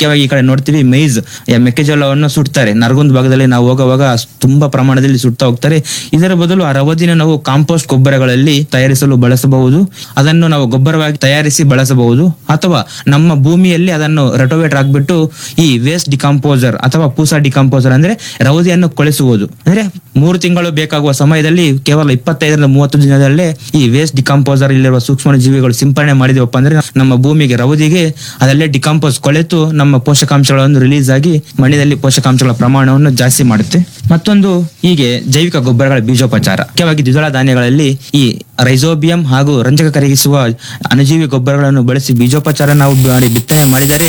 ಮುಖ್ಯವಾಗಿ ಈ ಕಡೆ ನೋಡ್ತೀವಿ ಮೈಜ್ ಮೆಕ್ಕೆಜೋಳವನ್ನು ಸುಡ್ತಾರೆ. ನರಗುಂದ ಭಾಗದಲ್ಲಿ ನಾವು ಹೋಗುವಾಗ ತುಂಬಾ ಪ್ರಮಾಣದಲ್ಲಿ ಸುಡ್ತಾ ಹೋಗ್ತಾರೆ. ಇದರ ಬದಲು ಆ ರವದಿನ ನಾವು ಕಾಂಪೋಸ್ಟ್ ಗೊಬ್ಬರಗಳಲ್ಲಿ ತಯಾರಿಸಲು ಬಳಸಬಹುದು. ಅದನ್ನು ನಾವು ಗೊಬ್ಬರವಾಗಿ ತಯಾರಿಸಿ ಬಳಸಬಹುದು, ಅಥವಾ ನಮ್ಮ ಭೂಮಿಯಲ್ಲಿ ಅದನ್ನು ರೋಟೋವೇಟರ್ ಹಾಕ್ಬಿಟ್ಟು ಈ ವೇಸ್ಟ್ ಡಿಕಂಪೋಸರ್ ಅಥವಾ ಪೂಸಾ ಡಿಕಂಪೋಸರ್ ಅಂದ್ರೆ ರವದಿಯನ್ನು ಕೊಳೆಸುವುದು. ಅಂದ್ರೆ 3 ತಿಂಗಳು ಬೇಕಾಗುವ ಸಮಯದಲ್ಲಿ ಕೇವಲ 25-30 ದಿನದಲ್ಲೇ ಈ ವೇಸ್ಟ್ ಡಿಕಂಪೋಸರ್ ಇಲ್ಲಿರುವ ಸೂಕ್ಷ್ಮ ಜೀವಿಗಳು ಸಿಂಪರಣೆ ಮಾಡಿದವಪ್ಪ ಅಂದ್ರೆ ನಮ್ಮ ಭೂಮಿಗೆ ರವದಿಗೆ ಅದಲ್ಲೇ ಡಿಕಂಪೋಸ್ ಕೊಳೆತು ನಮ್ಮ ಪೋಷಕಾಂಶಗಳನ್ನು ರಿಲೀಸ್ ಆಗಿ ಮಣ್ಣಿನಲ್ಲಿ ಪೋಷಕಾಂಶಗಳ ಪ್ರಮಾಣವನ್ನು ಜಾಸ್ತಿ ಮಾಡುತ್ತೆ. ಮತ್ತೊಂದು ಹೀಗೆ ಜೈವಿಕ ಗೊಬ್ಬರಗಳ ಬೀಜೋಪಚಾರ. ಮುಖ್ಯವಾಗಿ ದ್ವಿದಳ ಧಾನ್ಯಗಳಲ್ಲಿ ಈ ರೈಸೋಬಿಯಂ ಹಾಗೂ ರಂಜಕ ಕರಗಿಸುವ ಅಣುಜೀವಿ ಗೊಬ್ಬರಗಳನ್ನು ಬಳಸಿ ಬೀಜೋಪಚಾರ ನಾವು ಬಿತ್ತನೆ ಮಾಡಿದರೆ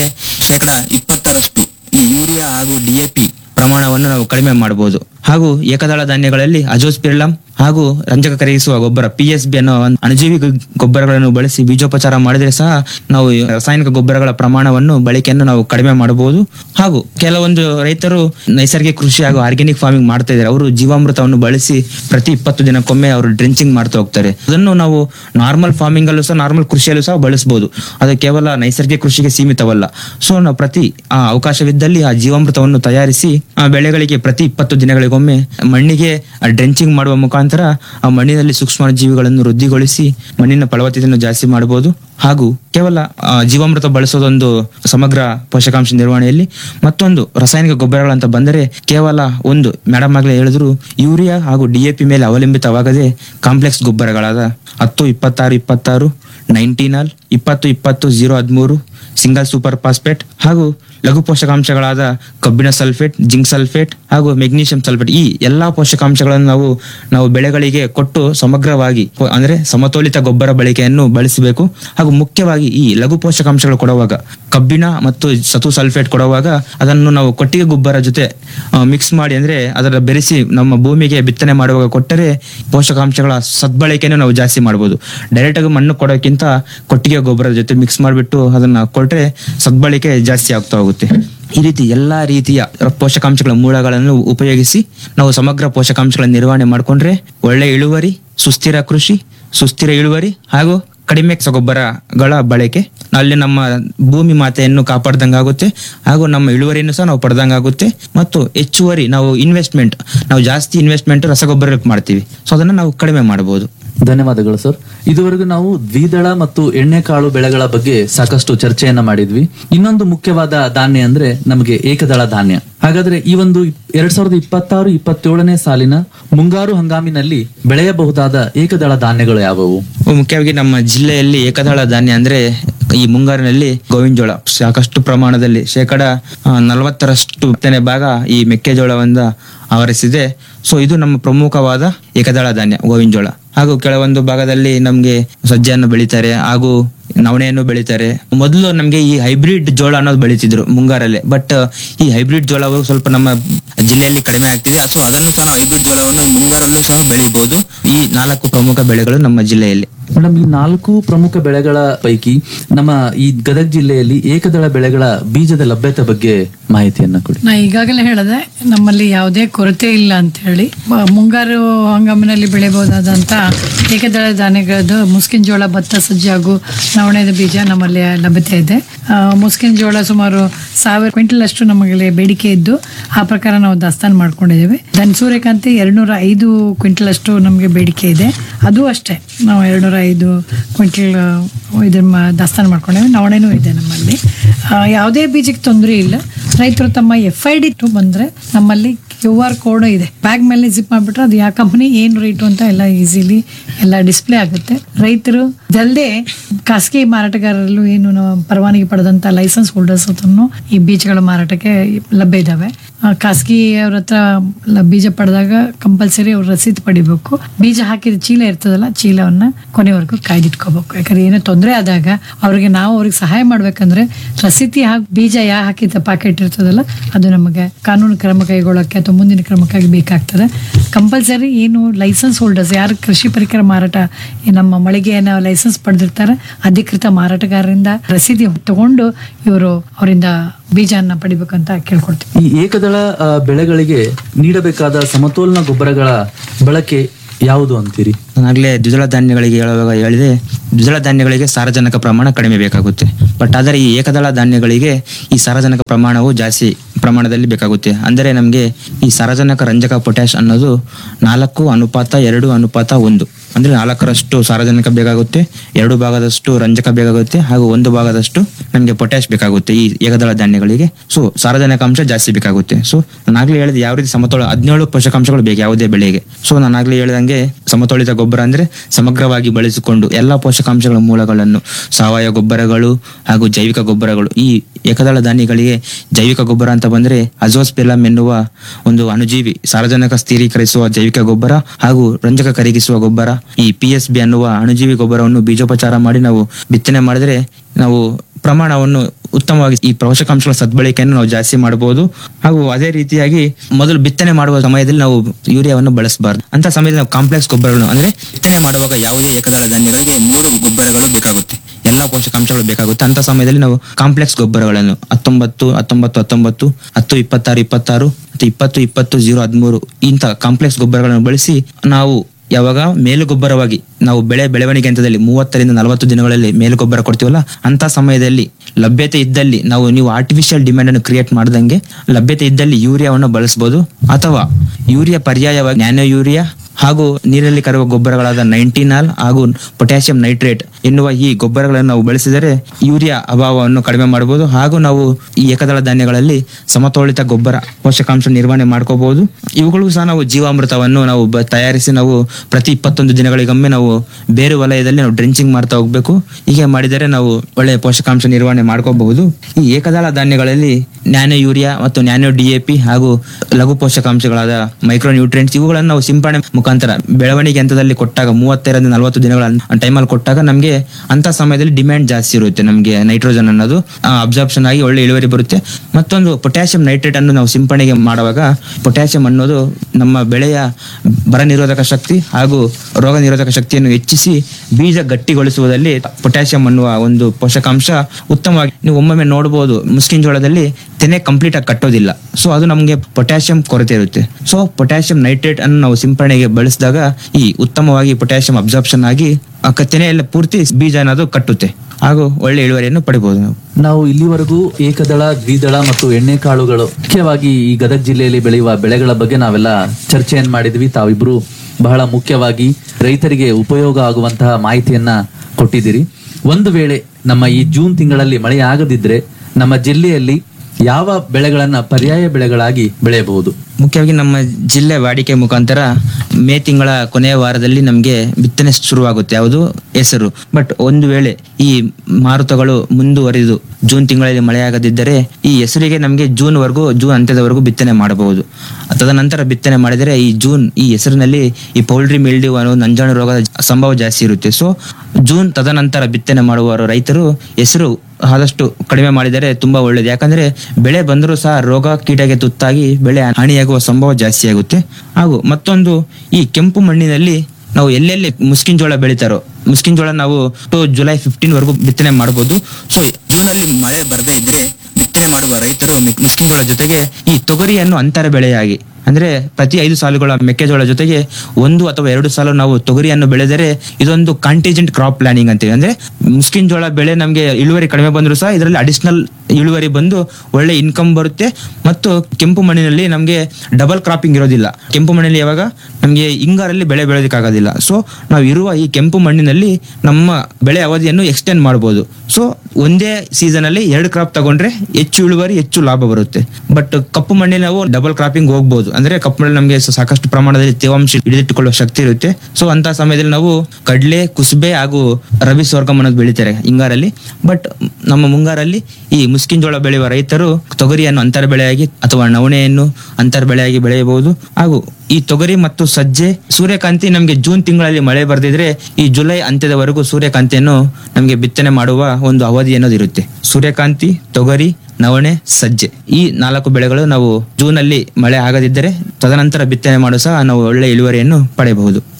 20% ಈ ಯೂರಿಯಾ ಹಾಗೂ DAP ಪ್ರಮಾಣವನ್ನು ನಾವು ಕಡಿಮೆ ಮಾಡಬಹುದು. ಹಾಗೂ ಏಕದಳ ಧಾನ್ಯಗಳಲ್ಲಿ ಅಜೋಸ್ಪಿರಿಲಮ್ ಹಾಗೂ ರಂಜಕ ಕರಗಿಸುವ ಗೊಬ್ಬರ PSB ಅನ್ನೋ ಅಣುಜೀವಿ ಗೊಬ್ಬರಗಳನ್ನು ಬಳಸಿ ಬೀಜೋಪಚಾರ ಮಾಡಿದರೆ ಸಹ ನಾವು ರಾಸಾಯನಿಕ ಗೊಬ್ಬರಗಳ ಪ್ರಮಾಣವನ್ನು ಬಳಕೆಯನ್ನು ನಾವು ಕಡಿಮೆ ಮಾಡಬಹುದು. ಹಾಗೂ ಕೆಲವೊಂದು ರೈತರು ನೈಸರ್ಗಿಕ ಕೃಷಿ ಹಾಗೂ ಆರ್ಗ್ಯಾನಿಕ್ ಫಾರ್ಮಿಂಗ್ ಮಾಡ್ತಾ ಇದ್ದಾರೆ. ಅವರು ಜೀವಾಮೃತವನ್ನು ಬಳಸಿ ಪ್ರತಿ 20 ದಿನಕ್ಕೊಮ್ಮೆ ಅವರು ಡ್ರೆಂಚಿಂಗ್ ಮಾಡ್ತಾ ಹೋಗ್ತಾರೆ. ಅದನ್ನು ನಾವು ನಾರ್ಮಲ್ ಫಾರ್ಮಿಂಗ್ ಅಲ್ಲೂ ಸಹ, ನಾರ್ಮಲ್ ಕೃಷಿಯಲ್ಲೂ ಸಹ ಬಳಸಬಹುದು. ಅದು ಕೇವಲ ನೈಸರ್ಗಿಕ ಕೃಷಿಗೆ ಸೀಮಿತವಲ್ಲ. ಸೊ ನಾವು ಪ್ರತಿ ಅವಕಾಶವಿದ್ದಲ್ಲಿ ಆ ಜೀವಾಮೃತವನ್ನು ತಯಾರಿಸಿ ಆ ಬೆಳೆಗಳಿಗೆ ಪ್ರತಿ 20 ದಿನಗಳಿಗೊಮ್ಮೆ ಮಣ್ಣಿಗೆ ಡ್ರೆಂಚಿಂಗ್ ಮಾಡುವ ಮುಖಾಂತರ ಆ ಮಣ್ಣಿನಲ್ಲಿ ಸೂಕ್ಷ್ಮ ಜೀವಿಗಳನ್ನು ವೃದ್ಧಿಗೊಳಿಸಿ ಮಣ್ಣಿನ ಫಲವತ್ತತೆಯನ್ನು ಜಾಸ್ತಿ ಮಾಡಬಹುದು. ಹಾಗೂ ಕೇವಲ ಜೀವಾಮೃತ ಬಳಸೋದೊಂದು ಸಮಗ್ರ ಪೋಷಕಾಂಶ ನಿರ್ವಹಣೆಯಲ್ಲಿ. ಮತ್ತೊಂದು ರಾಸಾಯನಿಕ ಗೊಬ್ಬರಗಳಂತ ಬಂದರೆ ಕೇವಲ ಒಂದು ಮೇಡಮ್ ಆಗ್ಲೇ ಹೇಳಿದ್ರು, ಯೂರಿಯಾ ಹಾಗೂ DAP ಮೇಲೆ ಅವಲಂಬಿತವಾಗದೆ ಕಾಂಪ್ಲೆಕ್ಸ್ ಗೊಬ್ಬರಗಳಾದ 10-26-26, 19 20-20-0-13, ಸಿಂಗಲ್ ಸೂಪರ್ ಫಾಸ್ಫೇಟ್ ಹಾಗೂ ಲಘು ಪೋಷಕಾಂಶಗಳಾದ ಕಬ್ಬಿಣ ಸಲ್ಫೇಟ್, ಜಿಂಕ್ ಸಲ್ಫೇಟ್ ಹಾಗೂ ಮೆಗ್ನೀಷಿಯಂ ಸಲ್ಫೇಟ್, ಈ ಎಲ್ಲಾ ಪೋಷಕಾಂಶಗಳನ್ನು ನಾವು ಬೆಳೆಗಳಿಗೆ ಕೊಟ್ಟು ಸಮಗ್ರವಾಗಿ ಅಂದ್ರೆ ಸಮತೋಲಿತ ಗೊಬ್ಬರ ಬಳಕೆಯನ್ನು ಬಳಸಬೇಕು. ಹಾಗೂ ಮುಖ್ಯವಾಗಿ ಈ ಲಘು ಪೋಷಕಾಂಶಗಳು ಕೊಡುವಾಗ ಕಬ್ಬಿಣ ಮತ್ತು ಸತು ಸಲ್ಫೇಟ್ ಕೊಡುವಾಗ ಅದನ್ನು ನಾವು ಕೊಟ್ಟಿಗೆ ಗೊಬ್ಬರ ಜೊತೆ ಮಿಕ್ಸ್ ಮಾಡಿ ಅಂದ್ರೆ ಅದರ ಬೆರೆಸಿ ನಮ್ಮ ಭೂಮಿಗೆ ಬಿತ್ತನೆ ಮಾಡುವಾಗ ಕೊಟ್ಟರೆ ಪೋಷಕಾಂಶಗಳ ಸದ್ಬಳಕೆಯನ್ನು ನಾವು ಜಾಸ್ತಿ ಮಾಡಬಹುದು. ಡೈರೆಕ್ಟ್ ಆಗಿ ಮಣ್ಣು ಕೊಡೋಕ್ಕಿಂತ ಕೊಟ್ಟಿಗೆ ಗೊಬ್ಬರದ ಜೊತೆ ಮಿಕ್ಸ್ ಮಾಡಿಬಿಟ್ಟು ಅದನ್ನ ಕೊಟ್ಟರೆ ಸದ್ಬಳಕೆ ಜಾಸ್ತಿ ಆಗ್ತಾ ಹೋಗುತ್ತೆ. ಈ ರೀತಿ ಎಲ್ಲಾ ರೀತಿಯ ಪೋಷಕಾಂಶಗಳ ಮೂಲಗಳನ್ನು ಉಪಯೋಗಿಸಿ ನಾವು ಸಮಗ್ರ ಪೋಷಕಾಂಶಗಳ ನಿರ್ವಹಣೆ ಮಾಡಿಕೊಂಡ್ರೆ ಒಳ್ಳೆ ಇಳುವರಿ, ಸುಸ್ಥಿರ ಕೃಷಿ, ಸುಸ್ಥಿರ ಇಳುವರಿ ಹಾಗೂ ಕಡಿಮೆ ರಸಗೊಬ್ಬರಗಳ ಬಳಕೆ, ಅಲ್ಲಿ ನಮ್ಮ ಭೂಮಿ ಮಾತೆಯನ್ನು ಕಾಪಾಡ್ದಂಗಾಗುತ್ತೆ ಹಾಗೂ ನಮ್ಮ ಇಳುವರಿಯನ್ನು ಸಹ ನಾವು ಪಡೆದಂಗಾಗುತ್ತೆ. ಮತ್ತು ಹೆಚ್ಚುವರಿ ನಾವು ಜಾಸ್ತಿ ಇನ್ವೆಸ್ಟ್ಮೆಂಟ್ ರಸಗೊಬ್ಬರಕ್ಕೆ ಮಾಡ್ತೀವಿ. ಸೊ ಅದನ್ನ ನಾವು ಕಡಿಮೆ ಮಾಡಬಹುದು. ಧನ್ಯವಾದಗಳು ಸರ್. ಇದುವರೆಗೂ ನಾವು ದ್ವಿದಳ ಮತ್ತು ಎಣ್ಣೆಕಾಳು ಬೆಳೆಗಳ ಬಗ್ಗೆ ಸಾಕಷ್ಟು ಚರ್ಚೆಯನ್ನ ಮಾಡಿದ್ವಿ. ಇನ್ನೊಂದು ಮುಖ್ಯವಾದ ಧಾನ್ಯ ಅಂದ್ರೆ ನಮಗೆ ಏಕದಳ ಧಾನ್ಯ. ಹಾಗಾದ್ರೆ ಈ ಒಂದು 2026-27ನೇ ಸಾಲಿನ ಮುಂಗಾರು ಹಂಗಾಮಿನಲ್ಲಿ ಬೆಳೆಯಬಹುದಾದ ಏಕದಳ ಧಾನ್ಯಗಳು ಯಾವುವು? ಮುಖ್ಯವಾಗಿ ನಮ್ಮ ಜಿಲ್ಲೆಯಲ್ಲಿ ಏಕದಳ ಧಾನ್ಯ ಅಂದ್ರೆ ಈ ಮುಂಗಾರಿನಲ್ಲಿ ಗೋವಿನ ಜೋಳ ಸಾಕಷ್ಟು ಪ್ರಮಾಣದಲ್ಲಿ 40% ಬಿತ್ತನೆ ಭಾಗ ಈ ಮೆಕ್ಕೆಜೋಳದಿಂದ ಆವರಿಸಿದೆ. ಸೊ ಇದು ನಮ್ಮ ಪ್ರಮುಖವಾದ ಏಕದಳ ಧಾನ್ಯ ಗೋವಿನ ಜೋಳ. ಹಾಗೂ ಕೆಲವೊಂದು ಭಾಗದಲ್ಲಿ ನಮ್ಗೆ ಸಜ್ಜೆಯನ್ನು ಬೆಳಿತಾರೆ ಹಾಗೂ ನವಣೆಯನ್ನು ಬೆಳಿತಾರೆ. ಮೊದಲು ನಮ್ಗೆ ಈ ಹೈಬ್ರಿಡ್ ಜೋಳ ಅನ್ನೋದು ಬೆಳಿತಿದ್ರು ಮುಂಗಾರಲ್ಲೇ. ಬಟ್ ಈ ಹೈಬ್ರಿಡ್ ಜೋಳವು ಸ್ವಲ್ಪ ನಮ್ಮ ಜಿಲ್ಲೆಯಲ್ಲಿ ಕಡಿಮೆ ಆಗ್ತಿದೆ. ಸೊ ಅದನ್ನು ಸಹ ನಾವು ಹೈಬ್ರಿಡ್ ಜೋಳವನ್ನು ಮುಂಗಾರಲ್ಲೂ ಸಹ ಬೆಳಿಬಹುದು. ಈ 4 ಪ್ರಮುಖ ಬೆಳೆಗಳು ನಮ್ಮ ಜಿಲ್ಲೆಯಲ್ಲಿ. ಮೇಡಮ್, ಈ 4 ಪ್ರಮುಖ ಬೆಳೆಗಳ ಪೈಕಿ ನಮ್ಮ ಈ ಗದಗ ಜಿಲ್ಲೆಯಲ್ಲಿ ಏಕದಳ ಬೆಳೆಗಳ ಬೀಜದ ಲಭ್ಯತೆ ಬಗ್ಗೆ ಮಾಹಿತಿಯನ್ನ ಕೊಡಿ. ನಾ ಈಗಾಗಲೇ ಹೇಳಿದೆ, ನಮ್ಮಲ್ಲಿ ಯಾವುದೇ ಕೊರತೆ ಇಲ್ಲ ಅಂತ ಹೇಳಿ. ಮುಂಗಾರು ಹಂಗಾಮಿನಲ್ಲಿ ಬೆಳೆಯಬಹುದಾದಂತ ಏಕದಳ ಧಾನ್ಯಗಳದ್ದು ಮುಸ್ಕಿನ ಜೋಳ, ಭತ್ತ, ಸಜ್ಜೆ ಹಾಗೂ ನವಣೆದ ಬೀಜ ನಮ್ಮಲ್ಲಿ ಲಭ್ಯತೆ ಇದೆ. ಮುಸ್ಕಿನ ಜೋಳ ಸುಮಾರು 1000 ಕ್ವಿಂಟಲ್ ಅಷ್ಟು ನಮಗೆ ಬೇಡಿಕೆ ಇದ್ದು ಆ ಪ್ರಕಾರ ನಾವು ದಾಸ್ತಾನು ಮಾಡ್ಕೊಂಡಿದ್ದೇವೆ. ಸೂರ್ಯಕಾಂತಿ 205 ಕ್ವಿಂಟಲ್ ಅಷ್ಟು ನಮಗೆ ಬೇಡಿಕೆ ಇದೆ. ಅದು ಅಷ್ಟೇ, ನಾವು 205 ಕ್ವಿಂಟಲ್ ಇದನ್ನ ದಾಸ್ತಾನು ಮಾಡ್ಕೊಂಡೇವೆ. ನವಣೆನೂ ಇದೆ ನಮ್ಮಲ್ಲಿ. ಯಾವುದೇ ಬೀಜಕ್ಕೆ ತೊಂದರೆ ಇಲ್ಲ. ರೈತರು ತಮ್ಮ FID ಬಂದ್ರೆ ನಮ್ಮಲ್ಲಿ QR ಕೋಡ್ ಇದೆ. ಬ್ಯಾಗ್ ಮೇಲೆ ಜಿಪ್ ಮಾಡ್ಬಿಟ್ರೆ ಅದು ಯಾವ ಕಂಪನಿ ಏನು ರೇಟು ಅಂತ ಎಲ್ಲ ಈಸಿಲಿ ಎಲ್ಲ ಡಿಸ್ಪ್ಲೇ ಆಗುತ್ತೆ. ರೈತರು ಇದಲ್ಲದೆ ಖಾಸಗಿ ಮಾರಾಟಗಾರರಲ್ಲೂ ಏನು ಪರವಾನಗಿ ಪಡೆದಂತ ಲೈಸೆನ್ಸ್ ಹೋಲ್ಡರ್ಸ್ ಹತ್ರನು ಈ ಬೀಜಗಳ ಮಾರಾಟಕ್ಕೆ ಲಭ್ಯ ಇದಾವೆ. ಖಾಸಗಿ ಅವ್ರ ಹತ್ರ ಬೀಜ ಪಡೆದಾಗ ಕಂಪಲ್ಸರಿ ಅವ್ರು ರಸೀದಿ ಪಡಿಬೇಕು. ಬೀಜ ಹಾಕಿದ ಚೀಲ ಇರ್ತದಲ್ಲ, ಚೀಲವನ್ನ ಕೊನೆವರೆಗೂ ಕಾಯ್ದಿಟ್ಕೋಬೇಕು. ಯಾಕಂದ್ರೆ ಏನೋ ತೊಂದರೆ ಆದಾಗ ಅವ್ರಿಗೆ ಸಹಾಯ ಮಾಡ್ಬೇಕಂದ್ರೆ ರಸೀದಿ ಬೀಜ ಹಾಕಿದ ಪ್ಯಾಕೆಟ್ ಇರ್ತದಲ್ಲ, ಅದು ನಮಗೆ ಕಾನೂನು ಕ್ರಮ ಕೈಗೊಳ್ಳಕ್ಕೆ ಅಥವಾ ಮುಂದಿನ ಕ್ರಮಕ್ಕಾಗಿ ಬೇಕಾಗ್ತದೆ. ಕಂಪಲ್ಸರಿ ಏನು ಲೈಸೆನ್ಸ್ ಹೋಲ್ಡರ್ಸ್, ಯಾರು ಕೃಷಿ ಪರಿಕರ ಮಾರಾಟ ನಮ್ಮ ಮಳಿಗೆಯನ್ನ ಲೈಸೆನ್ಸ್ ಪಡೆದಿರ್ತಾರೆ, ಅಧಿಕೃತ ಮಾರಾಟಗಾರರಿಂದ ರಸೀದಿ ತಗೊಂಡು ಅವರಿಂದ ಬೀಜನ ಪಡಿಬೇಕಂತ ಕೇಳ್ಕೊಳ್ತೀವಿ. ಈ ಏಕದಳ ಬೆಳೆಗಳಿಗೆ ನೀಡಬೇಕಾದ ಸಮತೋಲನ ಗೊಬ್ಬರಗಳ ಬಳಕೆ ಯಾವುದು ಅಂತೀರಿ? ನಾನಾಗ್ಲೇ ದ್ವಿದಳ ಧಾನ್ಯಗಳಿಗೆ ಹೇಳುವಾಗ ಹೇಳಿದೆ, ದ್ವಿದಳ ಧಾನ್ಯಗಳಿಗೆ ಸಾರಜನಕ ಪ್ರಮಾಣ ಕಡಿಮೆ ಬೇಕಾಗುತ್ತೆ. ಬಟ್ ಆದರೆ ಈ ಏಕದಳ ಧಾನ್ಯಗಳಿಗೆ ಈ ಸಾರಜನಕ ಪ್ರಮಾಣವು ಜಾಸ್ತಿ ಪ್ರಮಾಣದಲ್ಲಿ ಬೇಕಾಗುತ್ತೆ. ಅಂದರೆ ನಮಗೆ ಈ ಸಾರಜನಕ, ರಂಜಕ, ಪೊಟ್ಯಾಶ್ ಅನ್ನೋದು 4:2:1 ಅಂದ್ರೆ 4ರಷ್ಟು ಸಾರಜನಕ ಬೇಕಾಗುತ್ತೆ, 2 ಭಾಗದಷ್ಟು ರಂಜಕ ಬೇಕಾಗುತ್ತೆ, ಹಾಗೂ 1 ಭಾಗದಷ್ಟು ನಮಗೆ ಪೊಟ್ಯಾಶ್ ಬೇಕಾಗುತ್ತೆ ಈ ಏಕದಳ ಧಾನ್ಯಗಳಿಗೆ. ಸೊ ಸಾರಜನಕಾಂಶ ಜಾಸ್ತಿ ಬೇಕಾಗುತ್ತೆ. ಸೊ ನಾನಾಗ್ಲೇ ಹೇಳಿದ ಯಾವ ರೀತಿ 17 ಪೋಷಕಾಂಶಗಳು ಬೇಕು ಯಾವುದೇ ಬೆಳೆಗೆ. ಸೊ ನಾನಾಗ್ಲೇ ಹೇಳಿದಂಗೆ ಸಮತೋಲಿತ ಗೊಬ್ಬರ ಅಂದ್ರೆ ಸಮಗ್ರವಾಗಿ ಬಳಸಿಕೊಂಡು ಎಲ್ಲಾ ಪೋಷಕಾಂಶಗಳ ಮೂಲಗಳನ್ನು, ಸಾವಯವ ಗೊಬ್ಬರಗಳು ಹಾಗೂ ಜೈವಿಕ ಗೊಬ್ಬರಗಳು. ಈ ಏಕದಳ ಧಾನ್ಯಗಳಿಗೆ ಜೈವಿಕ ಗೊಬ್ಬರ ಅಂತ ಬಂದ್ರೆ ಅಜೋಸ್ಪೆರಮ್ ಎನ್ನುವ ಒಂದು ಅಣುಜೀವಿ ಸಾರಜನಕ ಸ್ಥಿರೀಕರಿಸುವ ಜೈವಿಕ ಗೊಬ್ಬರ ಹಾಗೂ ರಂಜಕ ಕರಗಿಸುವ ಗೊಬ್ಬರ, ಈ PSB ಅನ್ನುವ ಅಣುಜೀವಿ ಗೊಬ್ಬರವನ್ನು ಬೀಜೋಪಚಾರ ಮಾಡಿ ನಾವು ಬಿತ್ತನೆ ಮಾಡಿದ್ರೆ ನಾವು ಪ್ರಮಾಣವನ್ನು ಉತ್ತಮವಾಗಿ ಈ ಪೋಷಕಾಂಶಗಳ ಸದ್ಬಳಕೆಯನ್ನು ನಾವು ಜಾಸ್ತಿ ಮಾಡಬಹುದು. ಹಾಗೂ ಅದೇ ರೀತಿಯಾಗಿ ಮೊದಲು ಬಿತ್ತನೆ ಮಾಡುವ ಸಮಯದಲ್ಲಿ ನಾವು ಯೂರಿಯಾವನ್ನು ಬಳಸಬಾರ್ದು. ಅಂತ ಸಮಯದಲ್ಲಿ ನಾವು ಕಾಂಪ್ಲೆಕ್ಸ್ ಗೊಬ್ಬರಗಳನ್ನು ಅಂದ್ರೆ ಬಿತ್ತನೆ ಮಾಡುವಾಗ ಯಾವುದೇ ಏಕದಳ ಧಾನ್ಯಗಳಿಗೆ 3 ಗೊಬ್ಬರಗಳು ಬೇಕಾಗುತ್ತೆ, ಎಲ್ಲಾ ಪೋಷಕಾಂಶಗಳು ಬೇಕಾಗುತ್ತೆ. ಅಂತ ಸಮಯದಲ್ಲಿ ನಾವು ಕಾಂಪ್ಲೆಕ್ಸ್ ಗೊಬ್ಬರಗಳನ್ನು 19, 19, 19, 10, 26, 26 ಮತ್ತು 20, 20, 0, 13 ಇಂಥ ಕಾಂಪ್ಲೆಕ್ಸ್ ಗೊಬ್ಬರಗಳನ್ನು ಬಳಸಿ ನಾವು ಯಾವಾಗ ಮೇಲು ಗೊಬ್ಬರವಾಗಿ ನಾವು ಬೆಳವಣಿಗೆ ಹಂತದಲ್ಲಿ 30ರಿಂದ 40 ದಿನಗಳಲ್ಲಿ ಮೇಲು ಗೊಬ್ಬರ ಕೊಡ್ತೀವಲ್ಲ, ಅಂತ ಸಮಯದಲ್ಲಿ ಲಭ್ಯತೆ ಇದ್ದಲ್ಲಿ ನೀವು ಆರ್ಟಿಫಿಷಿಯಲ್ ಡಿಮ್ಯಾಂಡ್ ಅನ್ನು ಕ್ರಿಯೇಟ್ ಮಾಡ್ದಂಗೆ ಲಭ್ಯತೆ ಇದ್ದಲ್ಲಿ ಯೂರಿಯಾವನ್ನು ಬಳಸಬಹುದು. ಅಥವಾ ಯೂರಿಯಾ ಪರ್ಯಾಯವಾಗಿ ನ್ಯಾನೋ ಯೂರಿಯಾ ಹಾಗೂ ನೀರಲ್ಲಿ ಕರಗುವ ಗೊಬ್ಬರಗಳಾದ 19 ಹಾಗೂ ಪೊಟ್ಯಾಷಿಯಂ ನೈಟ್ರೇಟ್ ಎನ್ನುವ ಈ ಗೊಬ್ಬರಗಳನ್ನು ನಾವು ಬಳಸಿದರೆ ಯೂರಿಯಾ ಅಭಾವವನ್ನು ಕಡಿಮೆ ಮಾಡಬಹುದು. ಹಾಗೂ ನಾವು ಈ ಏಕದಳ ಧಾನ್ಯಗಳಲ್ಲಿ ಸಮತೋಲಿತ ಗೊಬ್ಬರ ಪೋಷಕಾಂಶ ನಿರ್ವಹಣೆ ಮಾಡ್ಕೋಬಹುದು. ಇವುಗಳು ಸಹ ನಾವು ಜೀವಾಮೃತವನ್ನು ನಾವು ತಯಾರಿಸಿ ನಾವು ಪ್ರತಿ 21 ದಿನಗಳಿಗೊಮ್ಮೆ ನಾವು ಬೇರು ವಲಯದಲ್ಲಿ ನಾವು ಡ್ರೆಂಚಿಂಗ್ ಮಾಡ್ತಾ ಹೋಗ್ಬೇಕು. ಹೀಗೆ ಮಾಡಿದರೆ ನಾವು ಒಳ್ಳೆಯ ಪೋಷಕಾಂಶ ನಿರ್ವಹಣೆ ಮಾಡ್ಕೋಬಹುದು. ಈ ಏಕದಳ ಧಾನ್ಯಗಳಲ್ಲಿ ನ್ಯಾನೋ ಯೂರಿಯಾ ಮತ್ತು ನ್ಯಾನೋ DAP ಹಾಗೂ ಲಘು ಪೋಷಕಾಂಶಗಳಾದ ಮೈಕ್ರೋ ನ್ಯೂಟ್ರಿಯೆಂಟ್ಸ್ ಇವುಗಳನ್ನು ನಾವು ಸಿಂಪಡಣೆ ಮುಖಾಂತರ ಬೆಳವಣಿಗೆ ಹಂತದಲ್ಲಿ ಕೊಟ್ಟಾಗ 35ರಿಂದ 40 ದಿನಗಳ ಟೈಮಲ್ಲಿ ಕೊಟ್ಟಾಗ ನಮಗೆ ಅಂತ ಸಮಯದಲ್ಲಿ ಡಿಮ್ಯಾಂಡ್ ಜಾಸ್ತಿ ಇರುತ್ತೆ. ನಮಗೆ ನೈಟ್ರೋಜನ್ ಅನ್ನೋದು ಅಬ್ಸಾರ್ಪ್ಷನ್ ಆಗಿ ಒಳ್ಳೆ ಇಳುವರಿ ಬರುತ್ತೆ. ಮತ್ತೊಂದು ಪೊಟ್ಯಾಷಿಯಂ ನೈಟ್ರೇಟ್ ಅನ್ನು ನಾವು ಸಿಂಪಡಣೆಗೆ ಮಾಡುವಾಗ ಪೊಟ್ಯಾಷಿಯಂ ಅನ್ನೋದು ನಮ್ಮ ಬೆಳೆಯ ಬರ ನಿರೋಧಕ ಶಕ್ತಿ ಹಾಗೂ ರೋಗ ನಿರೋಧಕ ಶಕ್ತಿಯನ್ನು ಹೆಚ್ಚಿಸಿ ಬೀಜ ಗಟ್ಟಿಗೊಳಿಸುವುದರಲ್ಲಿ ಪೊಟ್ಯಾಷಿಯಂ ಅನ್ನುವ ಒಂದು ಪೋಷಕಾಂಶ ಉತ್ತಮವಾಗಿ ನೀವು ಒಮ್ಮೊಮ್ಮೆ ನೋಡಬಹುದು. ಮುಸ್ಕಿನ ಜೋಳದಲ್ಲಿ ತೆನೆ ಕಂಪ್ಲೀಟ್ ಆಗಿ ಕಟ್ಟೋದಿಲ್ಲ. ಸೊ ಅದು ನಮಗೆ ಪೊಟ್ಯಾಷಿಯಂ ಕೊರತೆ ಇರುತ್ತೆ. ಸೊ ಪೊಟ್ಯಾಷಿಯಂ ನೈಟ್ರೇಟ್ ಅನ್ನು ನಾವು ಸಿಂಪಡಣೆಗೆ ಬಳಸಿದಾಗ ಈ ಉತ್ತಮವಾಗಿ ಪೊಟ್ಯಾಷಿಯಂ ಅಬ್ಸಾರ್ಪ್ಷನ್ ಆಗಿ ತೆನೆಯೆಲ್ಲ ಪೂರ್ತಿ ಬೀಜ ಅನ್ನೋದು ಕಟ್ಟುತ್ತೆ ಹಾಗೂ ಒಳ್ಳೆ ಇಳುವರಿಯನ್ನು ಪಡಿಬಹುದು. ನಾವು ಇಲ್ಲಿವರೆಗೂ ಏಕದಳ, ದ್ವಿದಳ ಮತ್ತು ಎಣ್ಣೆಕಾಳುಗಳು ಮುಖ್ಯವಾಗಿ ಈ ಗದಗ ಜಿಲ್ಲೆಯಲ್ಲಿ ಬೆಳೆಯುವ ಬೆಳೆಗಳ ಬಗ್ಗೆ ನಾವೆಲ್ಲ ಚರ್ಚೆಯನ್ನು ಮಾಡಿದ್ವಿ. ತಾವಿಬ್ರು ಬಹಳ ಮುಖ್ಯವಾಗಿ ರೈತರಿಗೆ ಉಪಯೋಗ ಆಗುವಂತಹ ಮಾಹಿತಿಯನ್ನ ಕೊಟ್ಟಿದ್ದೀರಿ. ಒಂದು ವೇಳೆ ನಮ್ಮ ಈ ಜೂನ್ ತಿಂಗಳಲ್ಲಿ ಮಳೆ ಆಗದಿದ್ರೆ ನಮ್ಮ ಜಿಲ್ಲೆಯಲ್ಲಿ ಯಾವ ಬೆಳೆಗಳನ್ನ ಪರ್ಯಾಯ ಬೆಳೆಗಳಾಗಿ ಬೆಳೆಯಬಹುದು? ಮುಖ್ಯವಾಗಿ ನಮ್ಮ ಜಿಲ್ಲೆ ವಾಡಿಕೆ ಮುಖಾಂತರ ಮೇ ತಿಂಗಳ ಕೊನೆಯ ವಾರದಲ್ಲಿ ನಮಗೆ ಬಿತ್ತನೆ ಶುರುವಾಗುತ್ತೆ, ಯಾವುದು ಹೆಸರು. ಬಟ್ ಒಂದು ವೇಳೆ ಈ ಮಾರುತಗಳು ಮುಂದುವರಿದು ಜೂನ್ ತಿಂಗಳಲ್ಲಿ ಮಳೆಯಾಗದಿದ್ದರೆ ಈ ಹೆಸರಿಗೆ ನಮಗೆ ಜೂನ್ ಅಂತ್ಯದವರೆಗೂ ಬಿತ್ತನೆ ಮಾಡಬಹುದು. ತದನಂತರ ಬಿತ್ತನೆ ಮಾಡಿದರೆ ಈ ಹೆಸರಿನಲ್ಲಿ ಈ ಪೌಲ್ಟ್ರಿ ಮಿಲ್ಡ್ಯೂ ಅನ್ನೋ ನಂಜಾಣು ರೋಗದ ಸಂಭವ ಜಾಸ್ತಿ ಇರುತ್ತೆ. ಸೊ ಜೂನ್ ತದನಂತರ ಬಿತ್ತನೆ ಮಾಡುವ ರೈತರು ಹೆಸರು ಆದಷ್ಟು ಕಡಿಮೆ ಮಾಡಿದರೆ ತುಂಬಾ ಒಳ್ಳೇದು. ಯಾಕಂದ್ರೆ ಬೆಳೆ ಬಂದರೂ ಸಹ ರೋಗ ಕೀಟಕ್ಕೆ ತುತ್ತಾಗಿ ಬೆಳೆ ಹಾನಿಯಾಗುವ ಸಂಭವ ಜಾಸ್ತಿ ಆಗುತ್ತೆ. ಹಾಗೂ ಮತ್ತೊಂದು, ಈ ಕೆಂಪು ಮಣ್ಣಿನಲ್ಲಿ ನಾವು ಎಲ್ಲೆಲ್ಲಿ ಮುಸ್ಕಿನ ಜೋಳ ಬೆಳಿತಾರೋ ಮುಸ್ಕಿನ ಜೋಳ ನಾವು ಜುಲೈ 15 ವರೆಗೂ ಬಿತ್ತನೆ ಮಾಡಬಹುದು. ಸೊ ಜೂನ್ ಅಲ್ಲಿ ಮಳೆ ಬರದೇ ಇದ್ರೆ ಬಿತ್ತನೆ ಮಾಡುವ ರೈತರು ಮುಸ್ಕಿನ ಜೋಳ ಜೊತೆಗೆ ಈ ತೊಗರಿಯನ್ನು ಅಂತರ ಬೆಳೆಯಾಗಿ ಅಂದ್ರೆ ಪ್ರತಿ 5 ಸಾಲುಗಳ ಮೆಕ್ಕೆಜೋಳ ಜೊತೆಗೆ 1 ಅಥವಾ 2 ಸಾಲು ನಾವು ತೊಗರಿಯನ್ನು ಬೆಳೆದರೆ ಇದೊಂದು ಕಾಂಟಿಜೆಂಟ್ ಕ್ರಾಪ್ ಪ್ಲಾನಿಂಗ್ ಅಂತೀವಿ. ಅಂದ್ರೆ ಮುಸ್ಕಿನ ಜೋಳ ಬೆಳೆ ನಮಗೆ ಇಳುವರಿ ಕಡಿಮೆ ಬಂದರೂ ಸಹ ಇದರಲ್ಲಿ ಅಡಿಷನಲ್ ಇಳುವರಿ ಬಂದು ಒಳ್ಳೆ ಇನ್ಕಮ್ ಬರುತ್ತೆ. ಮತ್ತು ಕೆಂಪು ಮಣ್ಣಿನಲ್ಲಿ ನಮಗೆ ಡಬಲ್ ಕ್ರಾಪಿಂಗ್ ಇರೋದಿಲ್ಲ. ಕೆಂಪು ಮಣ್ಣಿನಲ್ಲಿ ಯಾವಾಗ ನಮಗೆ ಹಿಂಗಾರಲ್ಲಿ ಬೆಳೆ ಬೆಳೆಯೋದಕ್ಕಾಗೋದಿಲ್ಲ. ಸೊ ನಾವು ಇರುವ ಈ ಕೆಂಪು ಮಣ್ಣಿನಲ್ಲಿ ನಮ್ಮ ಬೆಳೆ ಅವಧಿಯನ್ನು ಎಕ್ಸ್ಟೆಂಡ್ ಮಾಡಬಹುದು. ಸೊ ಒಂದೇ ಸೀಸನ್ ಅಲ್ಲಿ 2 ಕ್ರಾಪ್ ತಗೊಂಡ್ರೆ ಹೆಚ್ಚು ಇಳುವರಿ, ಹೆಚ್ಚು ಲಾಭ ಬರುತ್ತೆ. ಬಟ್ ಕಪ್ಪು ಮಣ್ಣಿನಲ್ಲಿ ನಾವು ಡಬಲ್ ಕ್ರಾಪಿಂಗ್ ಹೋಗ್ಬೋದು. ಅಂದ್ರೆ ಕಪ್ಪು ಮಣ್ಣಲ್ಲಿ ನಮಗೆ ಸಾಕಷ್ಟು ಪ್ರಮಾಣದಲ್ಲಿ ತೇವಾಂಶ ಹಿಡಿದಿಟ್ಟುಕೊಳ್ಳುವ ಶಕ್ತಿ ಇರುತ್ತೆ. ಸೊ ಅಂತ ಸಮಯದಲ್ಲಿ ನಾವು ಕಡ್ಲೆ, ಕುಸುಬೆ ಹಾಗೂ ರಬಿ ಸೋರ್ಗಮ್ ಅನ್ನೋದು ಬೆಳಿತಾರೆ ಹಿಂಗಾರಲ್ಲಿ. ಬಟ್ ನಮ್ಮ ಮುಂಗಾರಲ್ಲಿ ಈ ಮುಸ್ಕಿನ ಜೋಳ ಬೆಳೆಯುವ ರೈತರು ತೊಗರಿಯನ್ನು ಅಂತರ ಬೆಳೆಯಾಗಿ ಅಥವಾ ನವಣೆಯನ್ನು ಅಂತರ ಬೆಳೆಯಾಗಿ ಬೆಳೆಯಬಹುದು. ಹಾಗೂ ಈ ತೊಗರಿ ಮತ್ತು ಸಜ್ಜೆ, ಸೂರ್ಯಕಾಂತಿ ನಮಗೆ ಜೂನ್ ತಿಂಗಳಲ್ಲಿ ಮಳೆ ಬರೆದಿದ್ರೆ ಈ ಜುಲೈ ಅಂತ್ಯದವರೆಗೂ ಸೂರ್ಯಕಾಂತಿಯನ್ನು ನಮಗೆ ಬಿತ್ತನೆ ಮಾಡುವ ಒಂದು ಅವಧಿ ಅನ್ನೋದು ಇರುತ್ತೆ. ಸೂರ್ಯಕಾಂತಿ, ತೊಗರಿ, ನವಣೆ, ಸಜ್ಜೆ ಈ 4 ಬೆಳೆಗಳು ನಾವು ಜೂನ್ ಅಲ್ಲಿ ಮಳೆ ಆಗದಿದ್ದರೆ ತದನಂತರ ಬಿತ್ತನೆ ಮಾಡೋ ಸಹ ನಾವು ಒಳ್ಳೆ ಇಳುವರಿಯನ್ನು ಪಡೆಯಬಹುದು.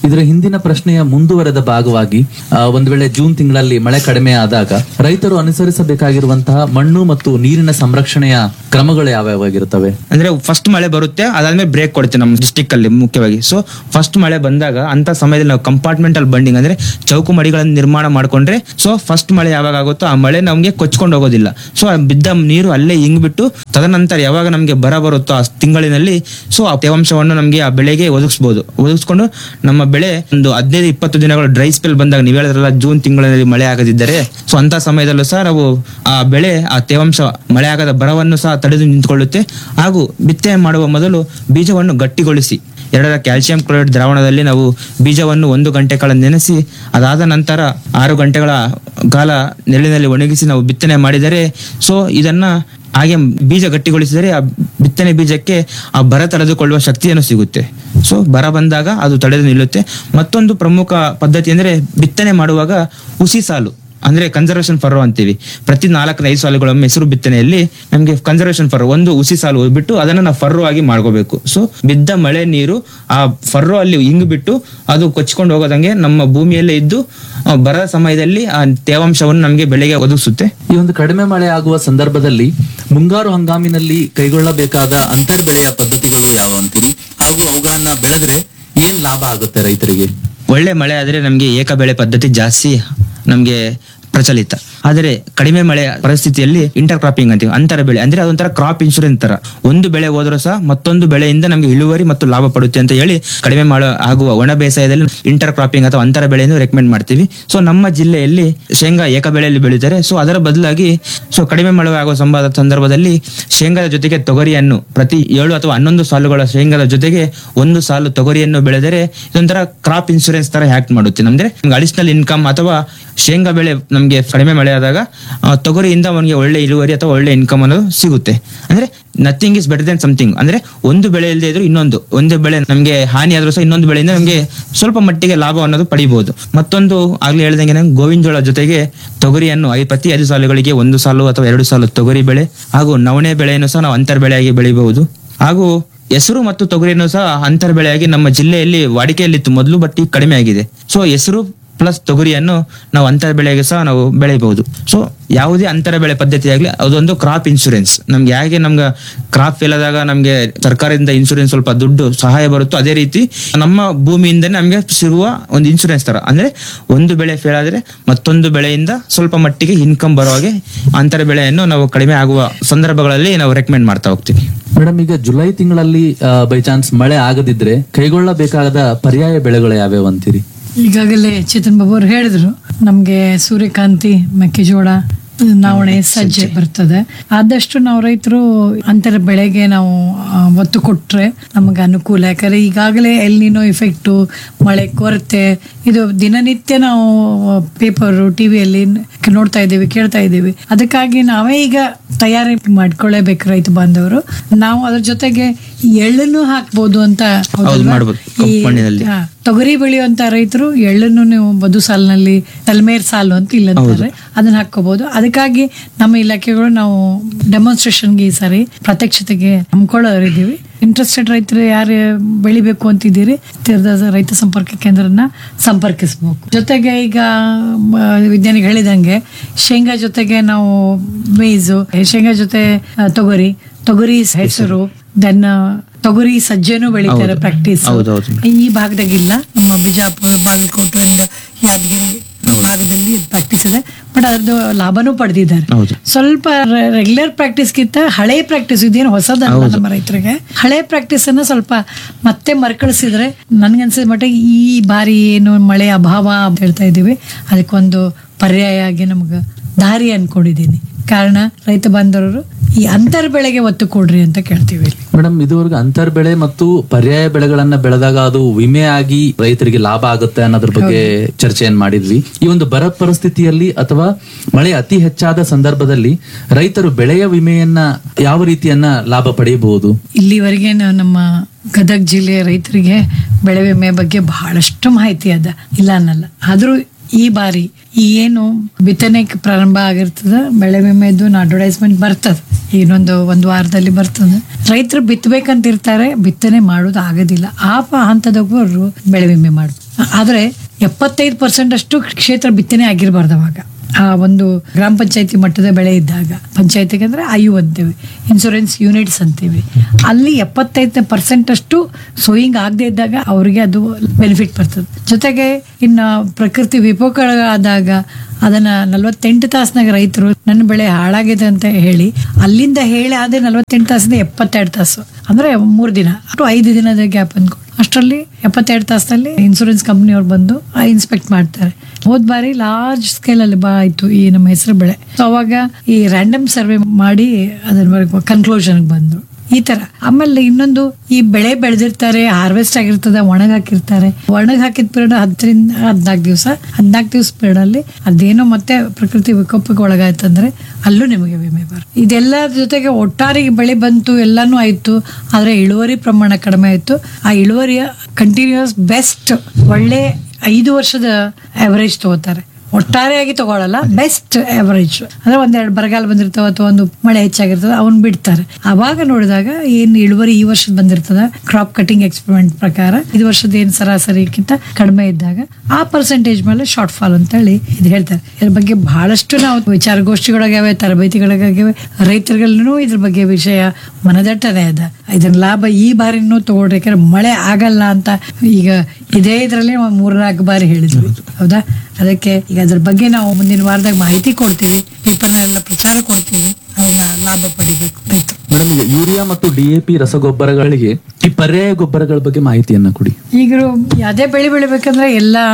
ಇದರ ಹಿಂದಿನ ಪ್ರಶ್ನೆಯ ಮುಂದುವರೆದ ಭಾಗವಾಗಿ ಒಂದು ವೇಳೆ ಜೂನ್ ತಿಂಗಳಲ್ಲಿ ಮಳೆ ಕಡಿಮೆ ಆದಾಗ ರೈತರು ಅನುಸರಿಸಬೇಕಾಗಿರುವಂತಹ ಮಣ್ಣು ಮತ್ತು ನೀರಿನ ಸಂರಕ್ಷಣೆಯ ಕ್ರಮಗಳು ಯಾವ್ಯಾವಾಗಿರುತ್ತವೆ? ಅಂದ್ರೆ ಫಸ್ಟ್ ಮಳೆ ಬರುತ್ತೆ, ಅದಾದ್ಮೇಲೆ ಬ್ರೇಕ್ ಕೊಡುತ್ತೆ ನಮ್ಮ ಡಿಸ್ಟಿಕ್ ಅಲ್ಲಿ ಮುಖ್ಯವಾಗಿ. ಸೊ ಫಸ್ಟ್ ಮಳೆ ಬಂದಾಗ ಅಂತ ಸಮಯದಲ್ಲಿ ನಾವು ಕಂಪಾರ್ಟ್ಮೆಂಟಲ್ ಬಂಡಿಂಗ್ ಅಂದ್ರೆ ಚೌಕು ಮಡಿಗಳನ್ನು ನಿರ್ಮಾಣ ಮಾಡ್ಕೊಂಡ್ರೆ, ಸೊ ಫಸ್ಟ್ ಮಳೆ ಯಾವಾಗ ಆಗುತ್ತೋ ಆ ಮಳೆ ನಮ್ಗೆ ಕೊಚ್ಕೊಂಡು ಹೋಗೋದಿಲ್ಲ. ಸೊ ಬಿದ್ದ ನೀರು ಅಲ್ಲೇ ಇಂಗ್ಬಿಟ್ಟು ತದನಂತರ ಯಾವಾಗ ನಮ್ಗೆ ಬರ ಬರುತ್ತೋ ಆ ತಿಂಗಳಿನಲ್ಲಿ, ಸೊ ಆ ತೇವಾಂಶವನ್ನು ನಮ್ಗೆ ಆ ಬೆಳೆಗೆ ಒದಗಿಸ್ಕೊಂಡು ನಮ್ಮ ಬೆಳೆ ಒಂದು 15-20 ದಿನಗಳು ಡ್ರೈ ಸ್ಪೆಲ್ ಬಂದಾಗ, ನೀವು ಹೇಳಿದ್ರಲ್ಲ ಜೂನ್ ತಿಂಗಳಲ್ಲಿ ಮಳೆ ಆಗದಿದ್ದರೆ, ಸೊ ಅಂತ ಸಮಯದಲ್ಲೂ ಸಹ ನಾವು ಆ ಬೆಳೆ ಆ ತೇವಾಂಶ ಮಳೆ ಆಗದ ಬರವನ್ನು ಸಹ ತಡೆದು ನಿಂತುಕೊಳ್ಳುತ್ತೆ. ಹಾಗೂ ಬಿತ್ತನೆ ಮಾಡುವ ಮೊದಲು ಬೀಜವನ್ನು ಗಟ್ಟಿಗೊಳಿಸಿ 2 ಕ್ಯಾಲ್ಸಿಯಂ ಕ್ಲೋರೈಡ್ ದ್ರಾವಣದಲ್ಲಿ ನಾವು ಬೀಜವನ್ನು 1 ಗಂಟೆ ಕಾಲ ನೆನೆಸಿ, ಅದಾದ ನಂತರ 6 ಗಂಟೆಗಳ ಕಾಲ ನೆರಳಿನಲ್ಲಿ ಒಣಗಿಸಿ ನಾವು ಬಿತ್ತನೆ ಮಾಡಿದರೆ, ಸೊ ಇದನ್ನ ಹಾಗೆ ಬೀಜ ಗಟ್ಟಿಗೊಳಿಸಿದರೆ ಆ ಬಿತ್ತನೆ ಬೀಜಕ್ಕೆ ಆ ಬರ ತಡೆದುಕೊಳ್ಳುವ ಶಕ್ತಿಯನ್ನು ಸಿಗುತ್ತೆ. ಸೊ ಬರ ಬಂದಾಗ ಅದು ತಡೆದು ನಿಲ್ಲುತ್ತೆ. ಮತ್ತೊಂದು ಪ್ರಮುಖ ಪದ್ಧತಿ ಅಂದ್ರೆ ಬಿತ್ತನೆ ಮಾಡುವಾಗ ಹುಸಿ ಸಾಲು ಅಂದ್ರೆ ಕನ್ಸರ್ವೇಷನ್ ಫರ್ರೋ ಅಂತೀವಿ. ಪ್ರತಿ 4-5 ಸಾಲುಗಳೊಮ್ಮೆ ಹೆಸರು ಬಿತ್ತನೆಯಲ್ಲಿ ನಮ್ಗೆ ಕನ್ಸರ್ವೇಷನ್ ಫರ್ರೋ, ಒಂದು ಹುಸಿ ಸಾಲು ಹೋಗ್ಬಿಟ್ಟು ಅದನ್ನ ನಾವು ಫರ್ರೋ ಆಗಿ ಮಾಡ್ಕೋಬೇಕು. ಸೊ ಬಿದ್ದ ಮಳೆ ನೀರು ಆ ಫರ್ರೋ ಅಲ್ಲಿ ಇಂಗ್ಬಿಟ್ಟು ಅದು ಕೊಚ್ಕೊಂಡು ಹೋಗೋದಂಗೆ ನಮ್ಮ ಭೂಮಿಯಲ್ಲೇ ಇದ್ದು ಬರ ಸಮಯದಲ್ಲಿ ಆ ತೇವಾಂಶವನ್ನು ನಮ್ಗೆ ಬೆಳೆಗೆ ಒದಗಿಸುತ್ತೆ. ಈ ಒಂದು ಕಡಿಮೆ ಮಳೆ ಆಗುವ ಸಂದರ್ಭದಲ್ಲಿ ಮುಂಗಾರು ಹಂಗಾಮಿನಲ್ಲಿ ಕೈಗೊಳ್ಳಬೇಕಾದ ಅಂತರ್ ಬೆಳೆಯ ಪದ್ಧತಿಗಳು ಯಾವ ಅಂತೀರಿ? ಹಾಗೂ ಅವುಗಳನ್ನ ಬೆಳೆದ್ರೆ ಏನ್ ಲಾಭ ಆಗುತ್ತೆ ರೈತರಿಗೆ? ಒಳ್ಳೆ ಮಳೆ ಆದ್ರೆ ನಮ್ಗೆ ಏಕ ಬೆಳೆ ಪದ್ಧತಿ ಜಾಸ್ತಿ ನಮ್ಗೆ ಪ್ರಚಲಿತ. ಆದರೆ ಕಡಿಮೆ ಮಳೆ ಪರಿಸ್ಥಿತಿಯಲ್ಲಿ ಇಂಟರ್ ಕ್ರಾಪಿಂಗ್ ಅಂತೀವಿ, ಅಂತರ ಬೆಳೆ ಅಂದ್ರೆ ಅದೊಂಥರ ಕ್ರಾಪ್ ಇನ್ಶೂರೆನ್ಸ್ ತರ. ಒಂದು ಬೆಳೆ ಹೋದ್ರೂ ಸಹ ಮತ್ತೊಂದು ಬೆಳೆಯಿಂದ ನಮ್ಗೆ ಇಳುವರಿ ಮತ್ತು ಲಾಭ ಪಡುತ್ತೆ ಅಂತ ಹೇಳಿ ಕಡಿಮೆ ಮಳೆ ಆಗುವ ಒಣ ಬೇಸಾಯದಲ್ಲಿ ಇಂಟರ್ ಕ್ರಾಪಿಂಗ್ ಅಥವಾ ಅಂತರ ಬೆಳೆಯನ್ನು ರೆಕಮೆಂಡ್ ಮಾಡ್ತೀವಿ. ಸೊ ನಮ್ಮ ಜಿಲ್ಲೆಯಲ್ಲಿ ಶೇಂಗಾ ಏಕ ಬೆಳೆಯಲ್ಲಿ ಬೆಳೀತಾರೆ. ಸೊ ಅದರ ಬದಲಾಗಿ ಸೊ ಕಡಿಮೆ ಮಳೆ ಆಗುವ ಸಂದರ್ಭದಲ್ಲಿ ಶೇಂಗಾದ ಜೊತೆಗೆ ತೊಗರಿಯನ್ನು ಪ್ರತಿ 7 ಅಥವಾ 11 ಸಾಲುಗಳ ಶೇಂಗಾದ ಜೊತೆಗೆ 1 ಸಾಲು ತೊಗರಿಯನ್ನು ಬೆಳೆದರೆ ಇದೊಂಥರ ಕ್ರಾಪ್ ಇನ್ಶೂರೆನ್ಸ್ ತರ ಆಕ್ಟ್ ಮಾಡುತ್ತೆ. ನಮ್ಗೆ ಅಡಿಷನಲ್ ಇನ್ಕಮ್ ಅಥವಾ ಶೇಂಗಾ ಬೆಳೆ ನಮ್ಗೆ ಕಡಿಮೆ ಮಳೆ ಆದಾಗ ತೊಗರಿಯಿಂದ ಅವನಿಗೆ ಒಳ್ಳೆ ಇಳುವರಿ ಅಥವಾ ಒಳ್ಳೆ ಇನ್ಕಮ್ ಅನ್ನೋದು ಸಿಗುತ್ತೆ. ಅಂದ್ರೆ nothing is better then something. ಅಂದ್ರೆ ಒಂದು ಬೆಳೆ ಇಲ್ಲದೆ ಇದ್ರು ಒಂದು ಬೆಳೆ ನಮ್ಗೆ ಹಾನಿ ಆದ್ರೂ ಸಹ ಇನ್ನೊಂದು ಬೆಳೆಯಿಂದ ನಮ್ಗೆ ಸ್ವಲ್ಪ ಮಟ್ಟಿಗೆ ಲಾಭ ಅನ್ನೋದು ಪಡಿಬಹುದು. ಮತ್ತೊಂದು ಆಗ್ಲೇ ಹೇಳ್ದಂಗೆ ಗೋವಿನ ಜೋಳ ಜೊತೆಗೆ ತೊಗರಿಯನ್ನು ಪ್ರತಿ 5 ಸಾಲುಗಳಿಗೆ 1 ಸಾಲು ಅಥವಾ 2 ಸಾಲು ತೊಗರಿ ಬೆಳೆ ಹಾಗೂ ನವಣೆ ಬೆಳೆಯನ್ನು ಸಹ ನಾವು ಅಂತರ್ ಬೆಳೆಯಾಗಿ ಬೆಳಿಬಹುದು. ಹಾಗೂ ಹೆಸರು ಮತ್ತು ತೊಗರಿಯನ್ನು ಸಹ ಅಂತರ್ ಬೆಳೆಯಾಗಿ ನಮ್ಮ ಜಿಲ್ಲೆಯಲ್ಲಿ ವಾಡಿಕೆಯಲ್ಲಿತ್ತು ಮೊದಲು, ಬಟ್ ಈಗ ಕಡಿಮೆ ಆಗಿದೆ. ಸೊ ಹೆಸರು ಪ್ಲಸ್ ತೊಗರಿಯನ್ನು ನಾವು ಅಂತರ ಬೆಳೆಗೆ ಸಹ ನಾವು ಬೆಳೆಯಬಹುದು. ಸೊ ಯಾವುದೇ ಅಂತರ ಬೆಳೆ ಪದ್ಧತಿ ಆಗ್ಲಿ ಅದೊಂದು ಕ್ರಾಪ್ ಇನ್ಶೂರೆನ್ಸ್. ನಮ್ಗೆ ಹೇಗೆ ನಮ್ಗೆ ಕ್ರಾಪ್ ಫೇಲ್ ಆದಾಗ ನಮ್ಗೆ ಸರ್ಕಾರದಿಂದ ಇನ್ಶೂರೆನ್ಸ್ ಸ್ವಲ್ಪ ದುಡ್ಡು ಸಹಾಯ ಬರುತ್ತೋ, ಅದೇ ರೀತಿ ನಮ್ಮ ಭೂಮಿಯಿಂದನೇ ನಮ್ಗೆ ಸಿಗುವ ಒಂದು ಇನ್ಶೂರೆನ್ಸ್ ತರ. ಅಂದ್ರೆ ಒಂದು ಬೆಳೆ ಫೇಲ್ ಆದ್ರೆ ಮತ್ತೊಂದು ಬೆಳೆಯಿಂದ ಸ್ವಲ್ಪ ಮಟ್ಟಿಗೆ ಇನ್ಕಮ್ ಬರೋ ಹಾಗೆ ಅಂತರ ಬೆಳೆಯನ್ನು ನಾವು ಕಡಿಮೆ ಆಗುವ ಸಂದರ್ಭಗಳಲ್ಲಿ ನಾವು ರೆಕಮೆಂಡ್ ಮಾಡ್ತಾ ಹೋಗ್ತೀವಿ. ಮೇಡಮ್, ಈಗ ಜುಲೈ ತಿಂಗಳಲ್ಲಿ ಬೈ ಚಾನ್ಸ್ ಮಳೆ ಆಗದಿದ್ರೆ ಕೈಗೊಳ್ಳಬೇಕಾದ ಪರ್ಯಾಯ ಬೆಳೆಗಳು ಯಾವ್ಯಾವ ಅಂತೀರಿ? ಈಗಾಗಲೇ ಚೇತನ್ ಬಾಬು ಅವರು ಹೇಳಿದ್ರು, ನಮ್ಗೆ ಸೂರ್ಯಕಾಂತಿ, ಮೆಕ್ಕೆಜೋಳ, ನವಣೆ, ಸಜ್ಜೆ ಬರ್ತದೆ. ಆದಷ್ಟು ನಾವು ರೈತರು ಅಂತರ ಬೆಳೆಗೆ ನಾವು ಒತ್ತು ಕೊಟ್ರೆ ನಮಗೆ ಅನುಕೂಲ. ಯಾಕಂದ್ರೆ ಈಗಾಗಲೇ ಎಲ್ನಿನೋ ಇಫೆಕ್ಟು, ಮಳೆ ಕೊರತೆ, ಇದು ದಿನನಿತ್ಯ ನಾವು ಪೇಪರು ಟಿವಿಯಲ್ಲಿ ನೋಡ್ತಾ ಇದ್ದೀವಿ, ಕೇಳ್ತಾ ಇದ್ದೀವಿ. ಅದಕ್ಕಾಗಿ ನಾವೇ ಈಗ ತಯಾರಿ ಮಾಡ್ಕೊಳ್ಳೇಬೇಕು ರೈತ ಬಾಂಧವರು. ನಾವು ಅದ್ರ ಜೊತೆಗೆ ಎಳ್ಳನ್ನು ಹಾಕ್ಬೋದು ಅಂತ. ತೊಗರಿ ಬೆಳೆಯುವಂತ ರೈತರು ಎಳ್ಳನ್ನು ನೀವು ಬದು ಸಾಲಿನಲ್ಲಿ ತಲ್ಮೇರ್ ಸಾಲು ಅಂತ ಇಲ್ಲಂತಾರೆ, ಅದನ್ನ ಹಾಕೋಬಹುದು. ಅದಕ್ಕಾಗಿ ನಮ್ಮ ಇಲಾಖೆಗಳು ನಾವು ಡೆಮಾನ್ಸ್ಟ್ರೇಷನ್ಗೆ ಈ ಸಾರಿ ಪ್ರತ್ಯಕ್ಷತೆಗೆ ಹಮ್ಮಿಕೊಳ್ಳೋರಿದ್ದೀವಿ. ಇಂಟ್ರೆಸ್ಟೆಡ್ ರೈತರು ಯಾರು ಬೆಳಿಬೇಕು ಅಂತಿದ್ದೀರಿ, ತೀರದ ರೈತ ಸಂಪರ್ಕ ಕೇಂದ್ರನ ಸಂಪರ್ಕಿಸಬೇಕು. ಜೊತೆಗೆ ಈಗ ವಿಜ್ಞಾನಿಗಳು ಹೇಳಿದಂಗೆ ಶೇಂಗಾ ಜೊತೆಗೆ ನಾವು ಮೇಜು, ಶೇಂಗಾ ಜೊತೆ ತೊಗರಿ ಹೆಸರು, ದೆನ್ ತೊಗರಿ ಸಜ್ಜೆನೂ ಬೆಳಿತಾರೆ ಪ್ರಾಕ್ಟೀಸ್. ಈ ಭಾಗದಾಗಿಲ್ಲ, ನಮ್ಮ ಬಿಜಾಪುರ, ಬಾಗಲಕೋಟೆ, ಯಾದಗಿರಿ ಭಾಗದಲ್ಲಿ ಪ್ರಾಕ್ಟೀಸ್ ಇದೆ. ಬಟ್ ಅದ್ರದ್ದು ಲಾಭನೂ ಪಡೆದಿದ್ದಾರೆ. ಸ್ವಲ್ಪ ರೆಗ್ಯುಲರ್ ಪ್ರಾಕ್ಟೀಸ್ಗಿಂತ ಹಳೆ ಪ್ರಾಕ್ಟೀಸ್ ಇದೇನು ಹೊಸದಲ್ಲ ನಮ್ಮ ರೈತರಿಗೆ. ಹಳೆ ಪ್ರಾಕ್ಟೀಸ್ ಅನ್ನ ಸ್ವಲ್ಪ ಮತ್ತೆ ಮರುಕಳಿಸಿದ್ರೆ ನನ್ಗನ್ಸಿದ ಮಟ್ಟಿಗೆ ಈ ಬಾರಿ ಏನು ಮಳೆ ಅಭಾವ ಅಂತ ಹೇಳ್ತಾ ಇದ್ದೀವಿ, ಅದಕ್ಕೊಂದು ಪರ್ಯಾಯ ಆಗಿ ನಮ್ಗೆ ದಾರಿ ಅನ್ಕೊಂಡಿದ್ದೀನಿ. ಕಾರಣ ರೈತ ಬಾಂಧವರು ಈ ಅಂತರ್ ಬೆಳೆಗೆ ಒತ್ತು ಕೊಡ್ರಿ ಅಂತ ಕೇಳ್ತೀವಿ. ಮೇಡಮ್, ಇದುವರೆಗೂ ಅಂತರ್ ಬೆಳೆ ಮತ್ತು ಪರ್ಯಾಯ ಬೆಳೆಗಳನ್ನ ಬೆಳೆದಾಗ ಅದು ವಿಮೆ ಆಗಿ ರೈತರಿಗೆ ಲಾಭ ಆಗುತ್ತೆ ಅನ್ನೋದ್ರ ಬಗ್ಗೆ ಚರ್ಚೆಯನ್ನು ಮಾಡಿದ್ವಿ. ಈ ಒಂದು ಬರ ಪರಿಸ್ಥಿತಿಯಲ್ಲಿ ಅಥವಾ ಮಳೆ ಅತಿ ಹೆಚ್ಚಾದ ಸಂದರ್ಭದಲ್ಲಿ ರೈತರು ಬೆಳೆಯ ವಿಮೆಯನ್ನ ಯಾವ ರೀತಿಯನ್ನ ಲಾಭ ಪಡೆಯಬಹುದು? ಇಲ್ಲಿವರೆಗೆ ನಮ್ಮ ಗದಗ ಜಿಲ್ಲೆಯ ರೈತರಿಗೆ ಬೆಳೆ ವಿಮೆ ಬಗ್ಗೆ ಬಹಳಷ್ಟು ಮಾಹಿತಿ ಅದ, ಇಲ್ಲ ಅನ್ನಲ್ಲ. ಆದ್ರೂ ಈ ಬಾರಿ ಈ ಏನು ಬಿತ್ತನೆ ಪ್ರಾರಂಭ ಆಗಿರ್ತದ, ಬೆಳೆ ವಿಮೆದು ಅಡ್ವರ್ಟೈಸ್ಮೆಂಟ್ ಬರ್ತದ, ಒಂದು ವಾರದಲ್ಲಿ ಬರ್ತದೆ. ರೈತರು ಬಿತ್ತಬೇಕಂತಿರ್ತಾರೆ, ಬಿತ್ತನೆ ಮಾಡೋದು ಆಗೋದಿಲ್ಲ. ಆ ಹಂತದವರು ಬೆಳೆ ವಿಮೆ ಮಾಡ್ತಾರೆ. ಆದ್ರೆ 75% ಅಷ್ಟು ಕ್ಷೇತ್ರ ಬಿತ್ತನೆ ಆಗಿರಬಾರ್ದು ಅವಾಗ. ಆ ಒಂದು ಗ್ರಾಮ ಪಂಚಾಯತಿ ಮಟ್ಟದ ಬೆಳೆ ಇದ್ದಾಗ, ಪಂಚಾಯತಿಗೆ ಅಂದ್ರೆ IU ಅಂತೀವಿ, ಇನ್ಶೂರೆನ್ಸ್ ಯೂನಿಟ್ಸ್ ಅಂತೀವಿ, ಅಲ್ಲಿ 75% ಅಷ್ಟು ಸೋಯಿಂಗ್ ಆಗದೆ ಇದ್ದಾಗ ಅವರಿಗೆ ಅದು ಬೆನಿಫಿಟ್ ಬರ್ತದೆ. ಜೊತೆಗೆ ಇನ್ನ ಪ್ರಕೃತಿ ವಿಕೋಪಗಳಾದಾಗ ಅದನ್ನ 48 ತಾಸಿನಾಗ ರೈತರು ನನ್ನ ಬೆಳೆ ಹಾಳಾಗಿದೆ ಅಂತ ಹೇಳಿ ಅಲ್ಲಿಂದ ಹೇಳಿ ಆದ್ರೆ 48 ತಾಸಿಂದ 72 ತಾಸು ಅಂದ್ರೆ 3 ದಿನ ಅಥವಾ 5 ದಿನದ ಗ್ಯಾಪ್ ಅಂದ್ಕೊಂಡು ಅಷ್ಟರಲ್ಲಿ 72 ತಾಸಲ್ಲಿ ಇನ್ಶೂರೆನ್ಸ್ ಕಂಪ್ನಿಯವ್ರು ಬಂದು ಇನ್ಸ್ಪೆಕ್ಟ್ ಮಾಡ್ತಾರೆ. ಹೋದ್ ಬಾರಿ ಲಾರ್ಜ್ ಸ್ಕೇಲ್ ಅಲ್ಲಿ ಆಯ್ತು ಈ ನಮ್ಮ ಹೆಸರು ಬೆಳೆ. ಸೊ ಅವಾಗ ಈ ರ್ಯಾಂಡಮ್ ಸರ್ವೆ ಮಾಡಿ ಅದನ್ನ ಕನ್ಕ್ಲೂಷನ್ ಬಂದ್ರು ಈ ತರ. ಆಮೇಲೆ ಇನ್ನೊಂದು, ಈ ಬೆಳೆ ಬೆಳೆದಿರ್ತಾರೆ, ಹಾರ್ವೆಸ್ಟ್ ಆಗಿರ್ತದೆ, ಒಣಗ್ ಹಾಕಿರ್ತಾರೆ. ಒಣಗ್ ಹಾಕಿದ ಪೀರಿಯಡ್ 10ರಿಂದ 14 ದಿವಸ, 14 ದಿವಸ ಪೀರಿಯಡ್ ಅಲ್ಲಿ ಅದೇನೋ ಮತ್ತೆ ಪ್ರಕೃತಿ ವಿಕೋಪಕ್ಕೆ ಒಳಗಾಯ್ತಂದ್ರೆ ಅಲ್ಲೂ ನಿಮಗೆ ವಿಮೆ ಬರುತ್ತೆ. ಇದೆಲ್ಲ ಜೊತೆಗೆ ಒಟ್ಟಾರೆ ಬೆಳೆ ಬಂತು, ಎಲ್ಲಾನು ಆಯ್ತು, ಆದ್ರೆ ಇಳುವರಿ ಪ್ರಮಾಣ ಕಡಿಮೆ ಆಯ್ತು. ಆ ಇಳುವರಿಯ ಕಂಟಿನ್ಯೂಸ್ ಬೆಸ್ಟ್ ಒಳ್ಳೆ 5 ವರ್ಷದ ಅವರೇಜ್ ತಗೋತಾರೆ, ಒಟ್ಟಾರೆಯಾಗಿ ತಗೊಳ್ಳಲ್ಲ, ಬೆಸ್ಟ್ ಅವರೇಜ್ ಅಂದ್ರೆ ಒಂದೆರಡು ಬರಗಾಲ ಬಂದಿರ್ತಾವ ಅಥವಾ ಒಂದು ಮಳೆ ಹೆಚ್ಚಾಗಿರ್ತದ ಅವನ್ ಬಿಡ್ತಾರೆ. ಅವಾಗ ನೋಡಿದಾಗ ಏನ್ ಇಳುವರಿ ಈ ವರ್ಷದ ಬಂದಿರ್ತದ ಕ್ರಾಪ್ ಕಟಿಂಗ್ ಎಕ್ಸ್ಪೆರಿಮೆಂಟ್ ಪ್ರಕಾರ 5 ವರ್ಷದ ಏನ್ ಸರಾಸರಿಗಿಂತ ಕಡಿಮೆ ಇದ್ದಾಗ ಆ ಪರ್ಸೆಂಟೇಜ್ ಮೇಲೆ ಶಾರ್ಟ್ ಫಾಲ್ ಅಂತ ಹೇಳಿ ಇದು ಹೇಳ್ತಾರೆ. ಇದ್ರ ಬಗ್ಗೆ ಬಹಳಷ್ಟು ನಾವು ವಿಚಾರಗೋಷ್ಠಿಗಳಾಗ್ಯಾವೆ, ತರಬೇತಿಗಳಾಗ್ಯಾವೆ, ರೈತರಿಗೆಲ್ಲೂ ಇದ್ರ ಬಗ್ಗೆ ವಿಷಯ ಮನದಟ್ಟನೆ ಅದ. ಇದನ್ನ ಲಾಭ ಈ ಬಾರಿನೂ ತಗೊಳ್ರಿ, ಯಾಕಂದ್ರೆ ಮಳೆ ಆಗಲ್ಲ ಅಂತ ಈಗ ಇದೇ ಇದ್ರಲ್ಲಿ 3-4 ಬಾರಿ ಹೇಳಿದ್ವಿ, ಹೌದಾ? ಅದಕ್ಕೆ ಈಗ ಅದ್ರ ಬಗ್ಗೆ ನಾವು ಮುಂದಿನ ವಾರದಾಗ ಮಾಹಿತಿ ಕೊಡ್ತೀವಿ, ಪೇಪರ್ನೆಲ್ಲ ಪ್ರಚಾರ ಕೊಡ್ತೀವಿ, ಅವಾಗ ಲಾಭ ಪಡಿಬೇಕು ರೈತರು. ಮೇಡಮ್, ಈಗ ಯೂರಿಯಾ ಮತ್ತು DAP ರಸಗೊಬ್ಬರಗಳಿಗೆ ಈ ಪರ್ಯಾಯ ಗೊಬ್ಬರಗಳ ಬಗ್ಗೆ ಮಾಹಿತಿಯನ್ನ ಕೊಡಿ. ಈಗ ಯಾವುದೇ ಬೆಳೆ ಬೆಳಿಬೇಕಂದ್ರೆ ಎಲ್ಲಾ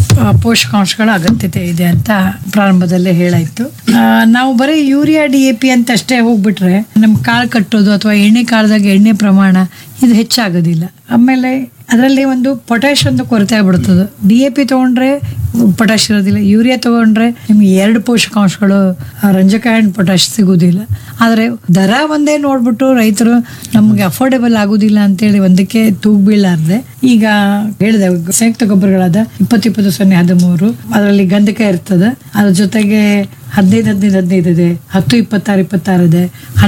ಪೋಷಕಾಂಶಗಳ ಅಗತ್ಯತೆ ಇದೆ ಅಂತ ಪ್ರಾರಂಭದಲ್ಲೇ ಹೇಳಾಯ್ತು. ನಾವು ಬರೀ ಯೂರಿಯಾ DAP ಅಂತ ಅಷ್ಟೇ ಹೋಗ್ಬಿಟ್ರೆ ನಮ್ ಕಾಳು ಕಟ್ಟೋದು ಅಥವಾ ಎಣ್ಣೆ ಕಾಳದಾಗ ಎಣ್ಣೆ ಪ್ರಮಾಣ ಇದು ಹೆಚ್ಚಾಗೋದಿಲ್ಲ. ಆಮೇಲೆ ಅದರಲ್ಲಿ ಒಂದು ಪೊಟ್ಯಾಶ್ ಒಂದು ಕೊರತೆ ಆಗ್ಬಿಡ್ತದೆ. DAP ತಗೊಂಡ್ರೆ ಪೊಟ್ಯಾಶ್ ಇರೋದಿಲ್ಲ, ಯೂರಿಯಾ ತಗೊಂಡ್ರೆ ನಿಮ್ಗೆ 2 ಪೋಷಕಾಂಶಗಳು ರಂಜಕ ಅಂಡ್ ಪೊಟ್ಯಾಶ್ ಸಿಗುದಿಲ್ಲ. ಆದ್ರೆ ದರ ಒಂದೇ ನೋಡ್ಬಿಟ್ಟು ರೈತರು ನಮ್ಗೆ ಅಫೋರ್ಡೆಬಲ್ ಆಗುದಿಲ್ಲ ಅಂತೇಳಿ ಒಂದಕ್ಕೆ ತೂಗ್ ಬೀಳಾರ್ದೆ ಈಗ ಹೇಳಿದೆ ಸಂಯುಕ್ತ ಗೊಬ್ಬರಗಳಾದ 20-20-0-13 ಅದರಲ್ಲಿ ಗಂಧಕ ಇರ್ತದೆ, ಅದ್ರ ಜೊತೆಗೆ 15-15-15 ಇದೆ, 10-26-26 ಇದೆ,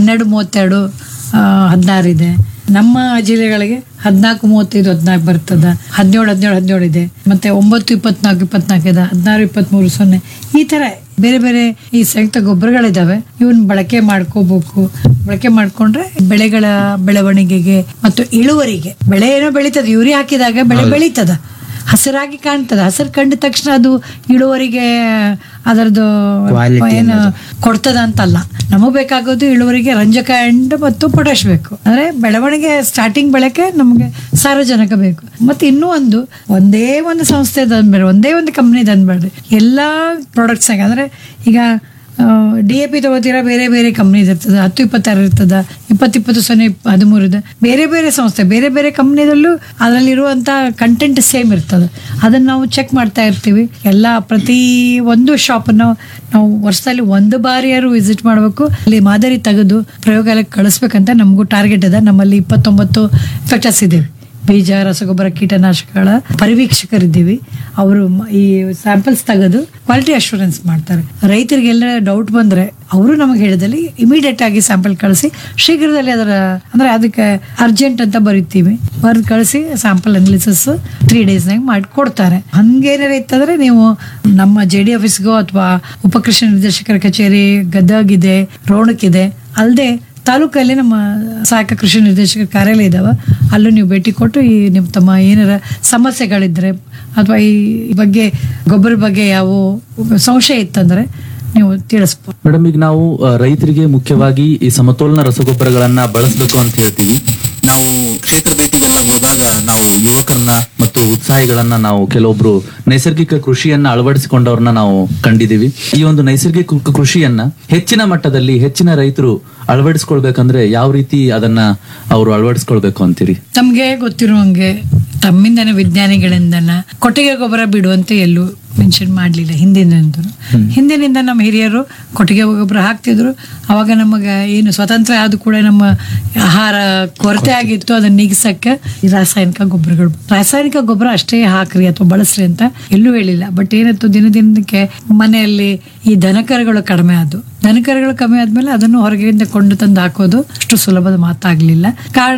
12-32-16 ಇದೆ. ನಮ್ಮ ಜಿಲ್ಲೆಗಳಿಗೆ 14-35-14 ಬರ್ತದ, 17-17-17 ಇದೆ, ಮತ್ತೆ 9-24-24 ಇದೆ, 16-23-0 ಈ ತರ ಬೇರೆ ಬೇರೆ ಈ ಸಂಯುಕ್ತ ಗೊಬ್ಬರಗಳಿದಾವೆ. ಇವನ್ ಬಳಕೆ ಮಾಡ್ಕೋಬೇಕು. ಬಳಕೆ ಮಾಡ್ಕೊಂಡ್ರೆ ಬೆಳೆಗಳ ಬೆಳವಣಿಗೆಗೆ ಮತ್ತು ಇಳುವರಿಗೆ, ಬೆಳೆ ಏನೋ ಬೆಳೀತದ, ಯೂರಿಯಾ ಹಾಕಿದಾಗ ಬೆಳೆ ಬೆಳೀತದ, ಹಸಿರಾಗಿ ಕಾಣ್ತದೆ. ಹಸಿರು ಕಂಡ ತಕ್ಷಣ ಅದು ಇಳುವರಿಗೆ ಅದರದ್ದು ಏನು ಕೊಡ್ತದ ಅಂತಲ್ಲ. ನಮಗ್ ಬೇಕಾಗೋದು ಇಳುವರಿಗೆ ರಂಜಕ ಅಂಡ್ ಮತ್ತು ಪೊಟ್ಯಾಶ್ ಬೇಕು. ಅಂದ್ರೆ ಬೆಳವಣಿಗೆ ಸ್ಟಾರ್ಟಿಂಗ್ ಬೆಳೆಗೆ ನಮ್ಗೆ ಸಾರಜನಕ ಬೇಕು. ಮತ್ತೆ ಇನ್ನೂ ಒಂದೇ ಒಂದು ಸಂಸ್ಥೆ ತಂದ್ಬೇಡ್ರಿ, ಒಂದೇ ಒಂದು ಕಂಪ್ನಿ ತಂದ್ಬೇಡ್ರಿ, ಎಲ್ಲಾ ಪ್ರಾಡಕ್ಟ್ಸ್ ಅಂದ್ರೆ ಈಗ DAP ತಗೋತೀರಾ, ಬೇರೆ ಬೇರೆ ಕಂಪ್ನಿ ಇರ್ತದ, 10-26 ಇರ್ತದ, 20-20-0-13 ಇದೆ, ಬೇರೆ ಬೇರೆ ಸಂಸ್ಥೆ ಬೇರೆ ಬೇರೆ ಕಂಪ್ನಿದಲ್ಲೂ ಅದರಲ್ಲಿರುವಂತ ಕಂಟೆಂಟ್ ಸೇಮ್ ಇರ್ತದೆ. ಅದನ್ನ ನಾವು ಚೆಕ್ ಮಾಡ್ತಾ ಇರ್ತೀವಿ. ಪ್ರತಿ ಒಂದು ಶಾಪ್ ನಾವು ವರ್ಷದಲ್ಲಿ 1 ಬಾರಿಯಾರು ವಿಸಿಟ್ ಮಾಡಬೇಕು, ಅಲ್ಲಿ ಮಾದರಿ ತೆಗೆದು ಪ್ರಯೋಗಾಲಯಕ್ಕೆ ಕಳಿಸ್ಬೇಕಂತ ನಮಗೂ ಟಾರ್ಗೆಟ್ ಇದೆ. ನಮ್ಮಲ್ಲಿ 29 ಇನ್ಸ್ಪೆಕ್ಟರ್ಸ್ ಇದ್ದೀವಿ, ಬೀಜ ರಸಗೊಬ್ಬರ ಕೀಟನಾಶಕಗಳ ಪರಿವೀಕ್ಷಕರಿದ್ದೀವಿ. ಅವರು ಈ ಸ್ಯಾಂಪಲ್ಸ್ ತೆಗೆದು ಕ್ವಾಲಿಟಿ ಅಶ್ಯೂರೆನ್ಸ್ ಮಾಡ್ತಾರೆ. ರೈತರಿಗೆಲ್ಲ ಡೌಟ್ ಬಂದ್ರೆ ಅವರು ನಮಗೆ ಹೇಳಿದಲ್ಲಿ ಇಮಿಡಿಯೇಟ್ ಆಗಿ ಸ್ಯಾಂಪಲ್ ಕಳಿಸಿ ಶೀಘ್ರದಲ್ಲಿ ಅಂದ್ರೆ ಅದಕ್ಕೆ ಅರ್ಜೆಂಟ್ ಅಂತ ಬರೀತೀವಿ, ಬರೆದು ಕಳಿಸಿ ಸ್ಯಾಂಪಲ್ ಅನಾಲಿಸಿಸ್ 3 ಡೇಸ್ನಾಗ ಮಾಡಿ ಕೊಡ್ತಾರೆ. ಹಂಗೇನಾರ ಇತ್ತಂದ್ರೆ ನೀವು ನಮ್ಮ JD ಆಫೀಸ್ಗೋ ಅಥವಾ ಉಪಕೃಷಿ ನಿರ್ದೇಶಕರ ಕಚೇರಿ ಗದಗ್ ಇದೆ, ರೋಣಕ್ ಇದೆ, ಅಲ್ಲದೆ ತಾಲೂಕಲ್ಲಿ ನಮ್ಮ ಸಹಾಯಕ ಕೃಷಿ ನಿರ್ದೇಶಕರ ಕಾರ್ಯಾಲಯ ಇದಾವ, ಅಲ್ಲೂ ನೀವು ಭೇಟಿ ಕೊಟ್ಟು ಈ ತಮ್ಮ ಏನಾರ ಸಮಸ್ಯೆಗಳಿದ್ರೆ ಅಥವಾ ಈ ಬಗ್ಗೆ ಗೊಬ್ಬರ ಬಗ್ಗೆ ಯಾವ ಸಂಶಯ ಇತ್ತಂದ್ರೆ ನೀವು ತಿಳಿಸ್ಬೋದು. ಮೇಡಮ್, ಈಗ ನಾವು ರೈತರಿಗೆ ಮುಖ್ಯವಾಗಿ ಈ ಸಮತೋಲನ ರಸಗೊಬ್ಬರಗಳನ್ನ ಬಳಸಬೇಕು ಅಂತ ಹೇಳ್ತೀವಿ. ನಾವು ಕ್ಷೇತ್ರ ಭೇಟಿಗೆಲ್ಲ ಹೋದಾಗ ನಾವು ಯುವಕರನ್ನ ಮತ್ತು ಉತ್ಸಾಹಿಗಳನ್ನ ನಾವು ಕೆಲವೊಬ್ರು ನೈಸರ್ಗಿಕ ಕೃಷಿಯನ್ನ ಅಳವಡಿಸಿಕೊಂಡವ್ರನ್ನ ನಾವು ಕಂಡಿದೀವಿ. ಈ ಒಂದು ನೈಸರ್ಗಿಕ ಕೃಷಿಯನ್ನ ಹೆಚ್ಚಿನ ಮಟ್ಟದಲ್ಲಿ ಹೆಚ್ಚಿನ ರೈತರು ಅಳವಡಿಸ್ಕೊಳ್ಬೇಕಂದ್ರೆ ಯಾವ ರೀತಿ ಅದನ್ನ ಅವರು ಅಳವಡಿಸ್ಕೊಳ್ಬೇಕು ಅಂತೀರಿ? ತಮ್ಗೆ ಗೊತ್ತಿರುವಂಗೆ ತಮ್ಮಿಂದನೇ ವಿಜ್ಞಾನಿಗಳಿಂದನ ಕೊಟ್ಟಿಗೆ ಗೊಬ್ಬರ ಬಿಡುವಂತೆ ಎಲ್ಲೂ ಮೆನ್ಷನ್ ಮಾಡ್ಲಿಲ್ಲ ಹಿಂದಿನಿಂದ ನಮ್ಮ ಹಿರಿಯರು ಕೊಟ್ಟಿಗೆ ಗೊಬ್ಬರ ಹಾಕ್ತಿದ್ರು. ಅವಾಗ ನಮಗ ಏನು ಸ್ವತಂತ್ರ ಆದ ಕೂಡ ನಮ್ಮ ಆಹಾರ ಕೊರತೆ ಆಗಿತ್ತು, ಅದನ್ನ ನೀಗಿಸಕ್ಕೆ ರಾಸಾಯನಿಕ ಗೊಬ್ಬರ ಅಷ್ಟೇ ಹಾಕ್ರಿ ಅಥವಾ ಬಳಸ್ರಿ ಅಂತ ಎಲ್ಲೂ ಹೇಳಿಲ್ಲ. ಬಟ್ ಏನಾಯ್ತು, ದಿನಕ್ಕೆ ಮನೆಯಲ್ಲಿ ಈ ದನಕರುಗಳು ಕಡಿಮೆ ಆದ್ಮೇಲೆ ಅದನ್ನು ಹೊರಗಿಂದ ಕೊಂಡು ತಂದು ಹಾಕೋದು ಅಷ್ಟು ಸುಲಭದ ಮಾತಾಗ್ಲಿಲ್ಲ. ಕಾರಣ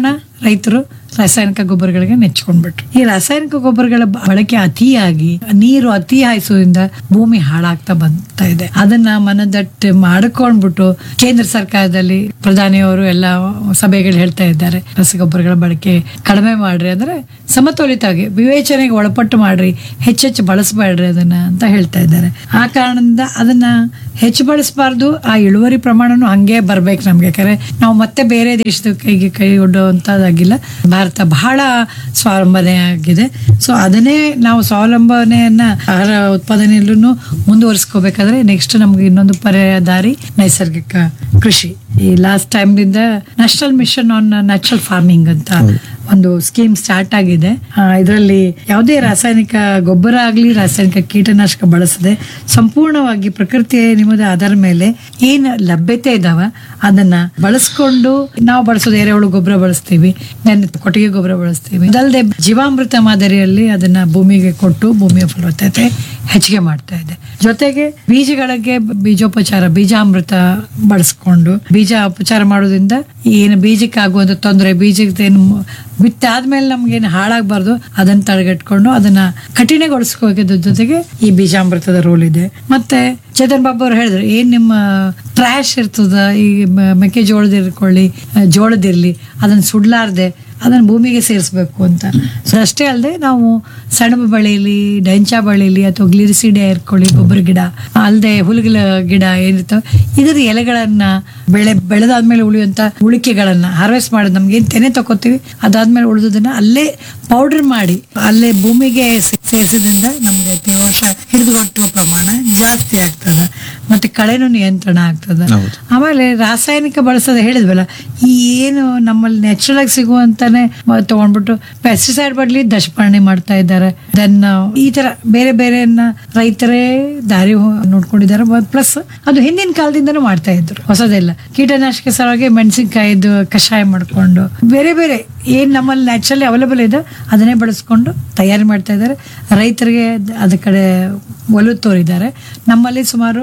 ರೈತರು ರಾಸಾಯನಿಕ ಗೊಬ್ಬರಗಳಿಗೆ ನೆಚ್ಕೊಂಡ್ಬಿಟ್ರು. ಈ ರಾಸಾಯನಿಕ ಗೊಬ್ಬರಗಳ ಬಳಕೆ ಅತಿಯಾಗಿ ನೀರು ಅತಿ ಹಾಯಿಸೋದ್ರಿಂದ ಭೂಮಿ ಹಾಳಾಗ್ತಾ ಬರ್ತಾ ಇದೆ. ಅದನ್ನ ಮನದಟ್ಟು ಮಾಡ್ಕೊಂಡ್ಬಿಟ್ಟು ಕೇಂದ್ರ ಸರ್ಕಾರದಲ್ಲಿ ಪ್ರಧಾನಿಯವರು ಎಲ್ಲ ಸಭೆಗಳು ಹೇಳ್ತಾ ಇದ್ದಾರೆ, ರಸಗೊಬ್ಬರಗಳ ಬಳಕೆ ಕಡಿಮೆ ಮಾಡ್ರಿ, ಅಂದ್ರೆ ಸಮತೋಲಿತವಾಗಿ ವಿವೇಚನೆಗೆ ಒಳಪಟ್ಟು ಮಾಡ್ರಿ, ಹೆಚ್ಚೆಚ್ಚು ಬಳಸಬೇಡ್ರಿ ಅದನ್ನ ಅಂತ ಹೇಳ್ತಾ ಇದ್ದಾರೆ. ಆ ಕಾರಣದಿಂದ ಅದನ್ನ ಹೆಚ್ಚು ಬಳಸಬಾರ್ದು, ಆ ಇಳುವರಿ ಪ್ರಮಾಣನೂ ಹಂಗೆ ಬರ್ಬೇಕು ನಮ್ಗೆ. ಯಾಕಂದ್ರೆ ನಾವು ಮತ್ತೆ ಬೇರೆ ದೇಶದ ಕೈಗೆ ಕೈ ಒಡ್ಡುವಂತದ್ದಾಗಿಲ್ಲ. ಭಾರತ ಬಹಳ ಸ್ವಾವಲಂಬನೆ ಆಗಿದೆ. ಸೊ ಅದನ್ನೇ ನಾವು ಸ್ವಾವಲಂಬನೆಯನ್ನ ಆಹಾರ ಉತ್ಪಾದನೆಯಲ್ಲೂ ಮುಂದುವರಿಸ್ಕೋಬೇಕಾದ್ರೆ ನೆಕ್ಸ್ಟ್ ನಮ್ಗೆ ಇನ್ನೊಂದು ಪರ್ಯಾಯ ದಾರಿ ನೈಸರ್ಗಿಕ ಕೃಷಿ. ಈ last ಟೈಮ್ದಿಂದ national mission on natural farming ಅಂತ ಒಂದು ಸ್ಕೀಮ್ ಸ್ಟಾರ್ಟ್ ಆಗಿದೆ. ಇದರಲ್ಲಿ ಯಾವುದೇ ರಾಸಾಯನಿಕ ಗೊಬ್ಬರ ಆಗಲಿ ರಾಸಾಯನಿಕ ಕೀಟನಾಶಕ ಬಳಸದೆ ಸಂಪೂರ್ಣವಾಗಿ ಪ್ರಕೃತಿಯ ನಿಮ್ಮದ ಆಧಾರ ಮೇಲೆ ಏನ್ ಲಭ್ಯತೆ ಇದಾವ ಅದನ್ನ ಬಳಸ್ಕೊಂಡು ನಾವು ಬಳಸೋದು ಎರೆಹುಳು ಗೊಬ್ಬರ ಬಳಸ್ತೀವಿ, ಕೊಟ್ಟಿಗೆ ಗೊಬ್ಬರ ಬಳಸ್ತೀವಿ. ಅದಲ್ಲದೆ ಜೀವಾಮೃತ ಮಾದರಿಯಲ್ಲಿ ಅದನ್ನ ಭೂಮಿಗೆ ಕೊಟ್ಟು ಭೂಮಿಯ ಫಲವತ್ತತೆ ಹೆಚ್ಚಿಗೆ ಮಾಡ್ತಾ ಇದೆ. ಜೊತೆಗೆ ಬೀಜಗಳಿಗೆ ಬೀಜೋಪಚಾರ, ಬೀಜಾಮೃತ ಬಳಸ್ಕೊಂಡು ಬೀಜ ಉಪಚಾರ ಮಾಡೋದ್ರಿಂದ ಏನು ಬೀಜಕ್ಕೆ ಆಗುವಂತ ತೊಂದರೆ, ಬೀಜಕ್ಕೆ ಏನು ಬಿತ್ತಾದ್ಮೇಲೆ ನಮ್ಗೇನು ಹಾಳಾಗಬಾರ್ದು ಅದನ್ನ ತಡೆಗಟ್ಕೊಂಡು ಅದನ್ನ ಕಠಿಣಗೊಳಿಸ್ಕೋದ್ರ ಜೊತೆಗೆ ಈ ಬೀಜಾಮೃತದ ರೋಲ್ ಇದೆ. ಮತ್ತೆ ಚೇತನ್ ಬಾಬು ಅವ್ರು ಹೇಳಿದ್ರು, ಏನ್ ನಿಮ್ಮ ಟ್ರ್ಯಾಶ್ ಇರ್ತದ, ಈ ಮೆಕ್ಕೆಜೋಳದಿರ್ಕೊಳ್ಳಿ ಜೋಳದಿರ್ಲಿ ಅದನ್ನ ಸುಡ್ಲಾರ್ದೆ ಅದನ್ನ ಭೂಮಿಗೆ ಸೇರಿಸ್ಬೇಕು ಅಂತ. ಸೊ ಅಷ್ಟೇ ಅಲ್ಲದೆ ನಾವು ಸೆಣಬು ಬೆಳೀಲಿ, ಡೆಂಚಾ ಬೆಳೀಲಿ ಅಥವಾ ಗ್ಲಿರಿಸಿಡಿಯಾ ಇರ್ಕೊಳ್ಳಿ ಗೊಬ್ಬರ ಗಿಡ, ಅಲ್ಲದೆ ಹುಲ್ಗಿಲ ಗಿಡ ಏನಿರ್ತಾವೆ ಇದರ ಎಲೆಗಳನ್ನ ಬೆಳೆದಾದ್ಮೇಲೆ ಉಳಿಯುವಂತ ಉಳಿಕೆಗಳನ್ನ ಹಾರ್ವೆಸ್ಟ್ ಮಾಡೋದು, ನಮ್ಗೇನ್ ತೆನೆ ತಗೋತೀವಿ ಅದಾದ್ಮೇಲೆ ಉಳಿದದನ್ನ ಅಲ್ಲೇ ಪೌಡರ್ ಮಾಡಿ ಅಲ್ಲೇ ಭೂಮಿಗೆ ಸೇರಿಸೋದ್ರಿಂದ ನಮ್ಗೆ ತೇವಾಂಶ ಹಿಡಿದುಕೊಟ್ಟುವ ಪ್ರಮಾಣ ಜಾಸ್ತಿ ಆಗ್ತದ, ಮತ್ತೆ ಕಳೆನೂ ನಿಯಂತ್ರಣ ಆಗ್ತದ. ಆಮೇಲೆ ರಾಸಾಯನಿಕ ಬಳಸೋದು ಹೇಳಿದ್ವಲ್ಲ, ಈ ಏನು ನಮ್ಮಲ್ಲಿ ನ್ಯಾಚುರಲ್ ಆಗಿ ಸಿಗುವಂತಾನೆ ತಗೊಂಡ್ಬಿಟ್ಟು ಪೆಸ್ಟಿಸೈಡ್ ಬದಲಿ ದಶಪರ್ಣಿ ಮಾಡ್ತಾ ಇದ್ದಾರೆ. ದೆನ್ ಈ ತರ ಬೇರೆ ಬೇರೆಯನ್ನ ರೈತರೇ ದಾರಿ ನೋಡ್ಕೊಂಡಿದ್ದಾರೆ. ಪ್ಲಸ್ ಅದು ಹಿಂದಿನ ಕಾಲದಿಂದನೂ ಮಾಡ್ತಾ ಇದ್ರು, ಹೊಸದೆಲ್ಲ. ಕೀಟನಾಶಕ ಸಲುವಾಗಿ ಮೆಣಸಿನ್ಕಾಯಿದು ಕಷಾಯ ಮಾಡ್ಕೊಂಡು ಬೇರೆ ಬೇರೆ ಏನ್ ನಮ್ಮಲ್ಲಿ ನ್ಯಾಚುರಲಿ ಅವೈಲೇಬಲ್ ಇದೆ ಅದನ್ನೇ ಬಳಸ್ಕೊಂಡು ತಯಾರಿ ಮಾಡ್ತಾ ಇದ್ದಾರೆ. ರೈತರಿಗೆ ಅದ ಕಡೆ ಒಲವು ತೋರಿದ್ದಾರೆ. ನಮ್ಮಲ್ಲಿ ಸುಮಾರು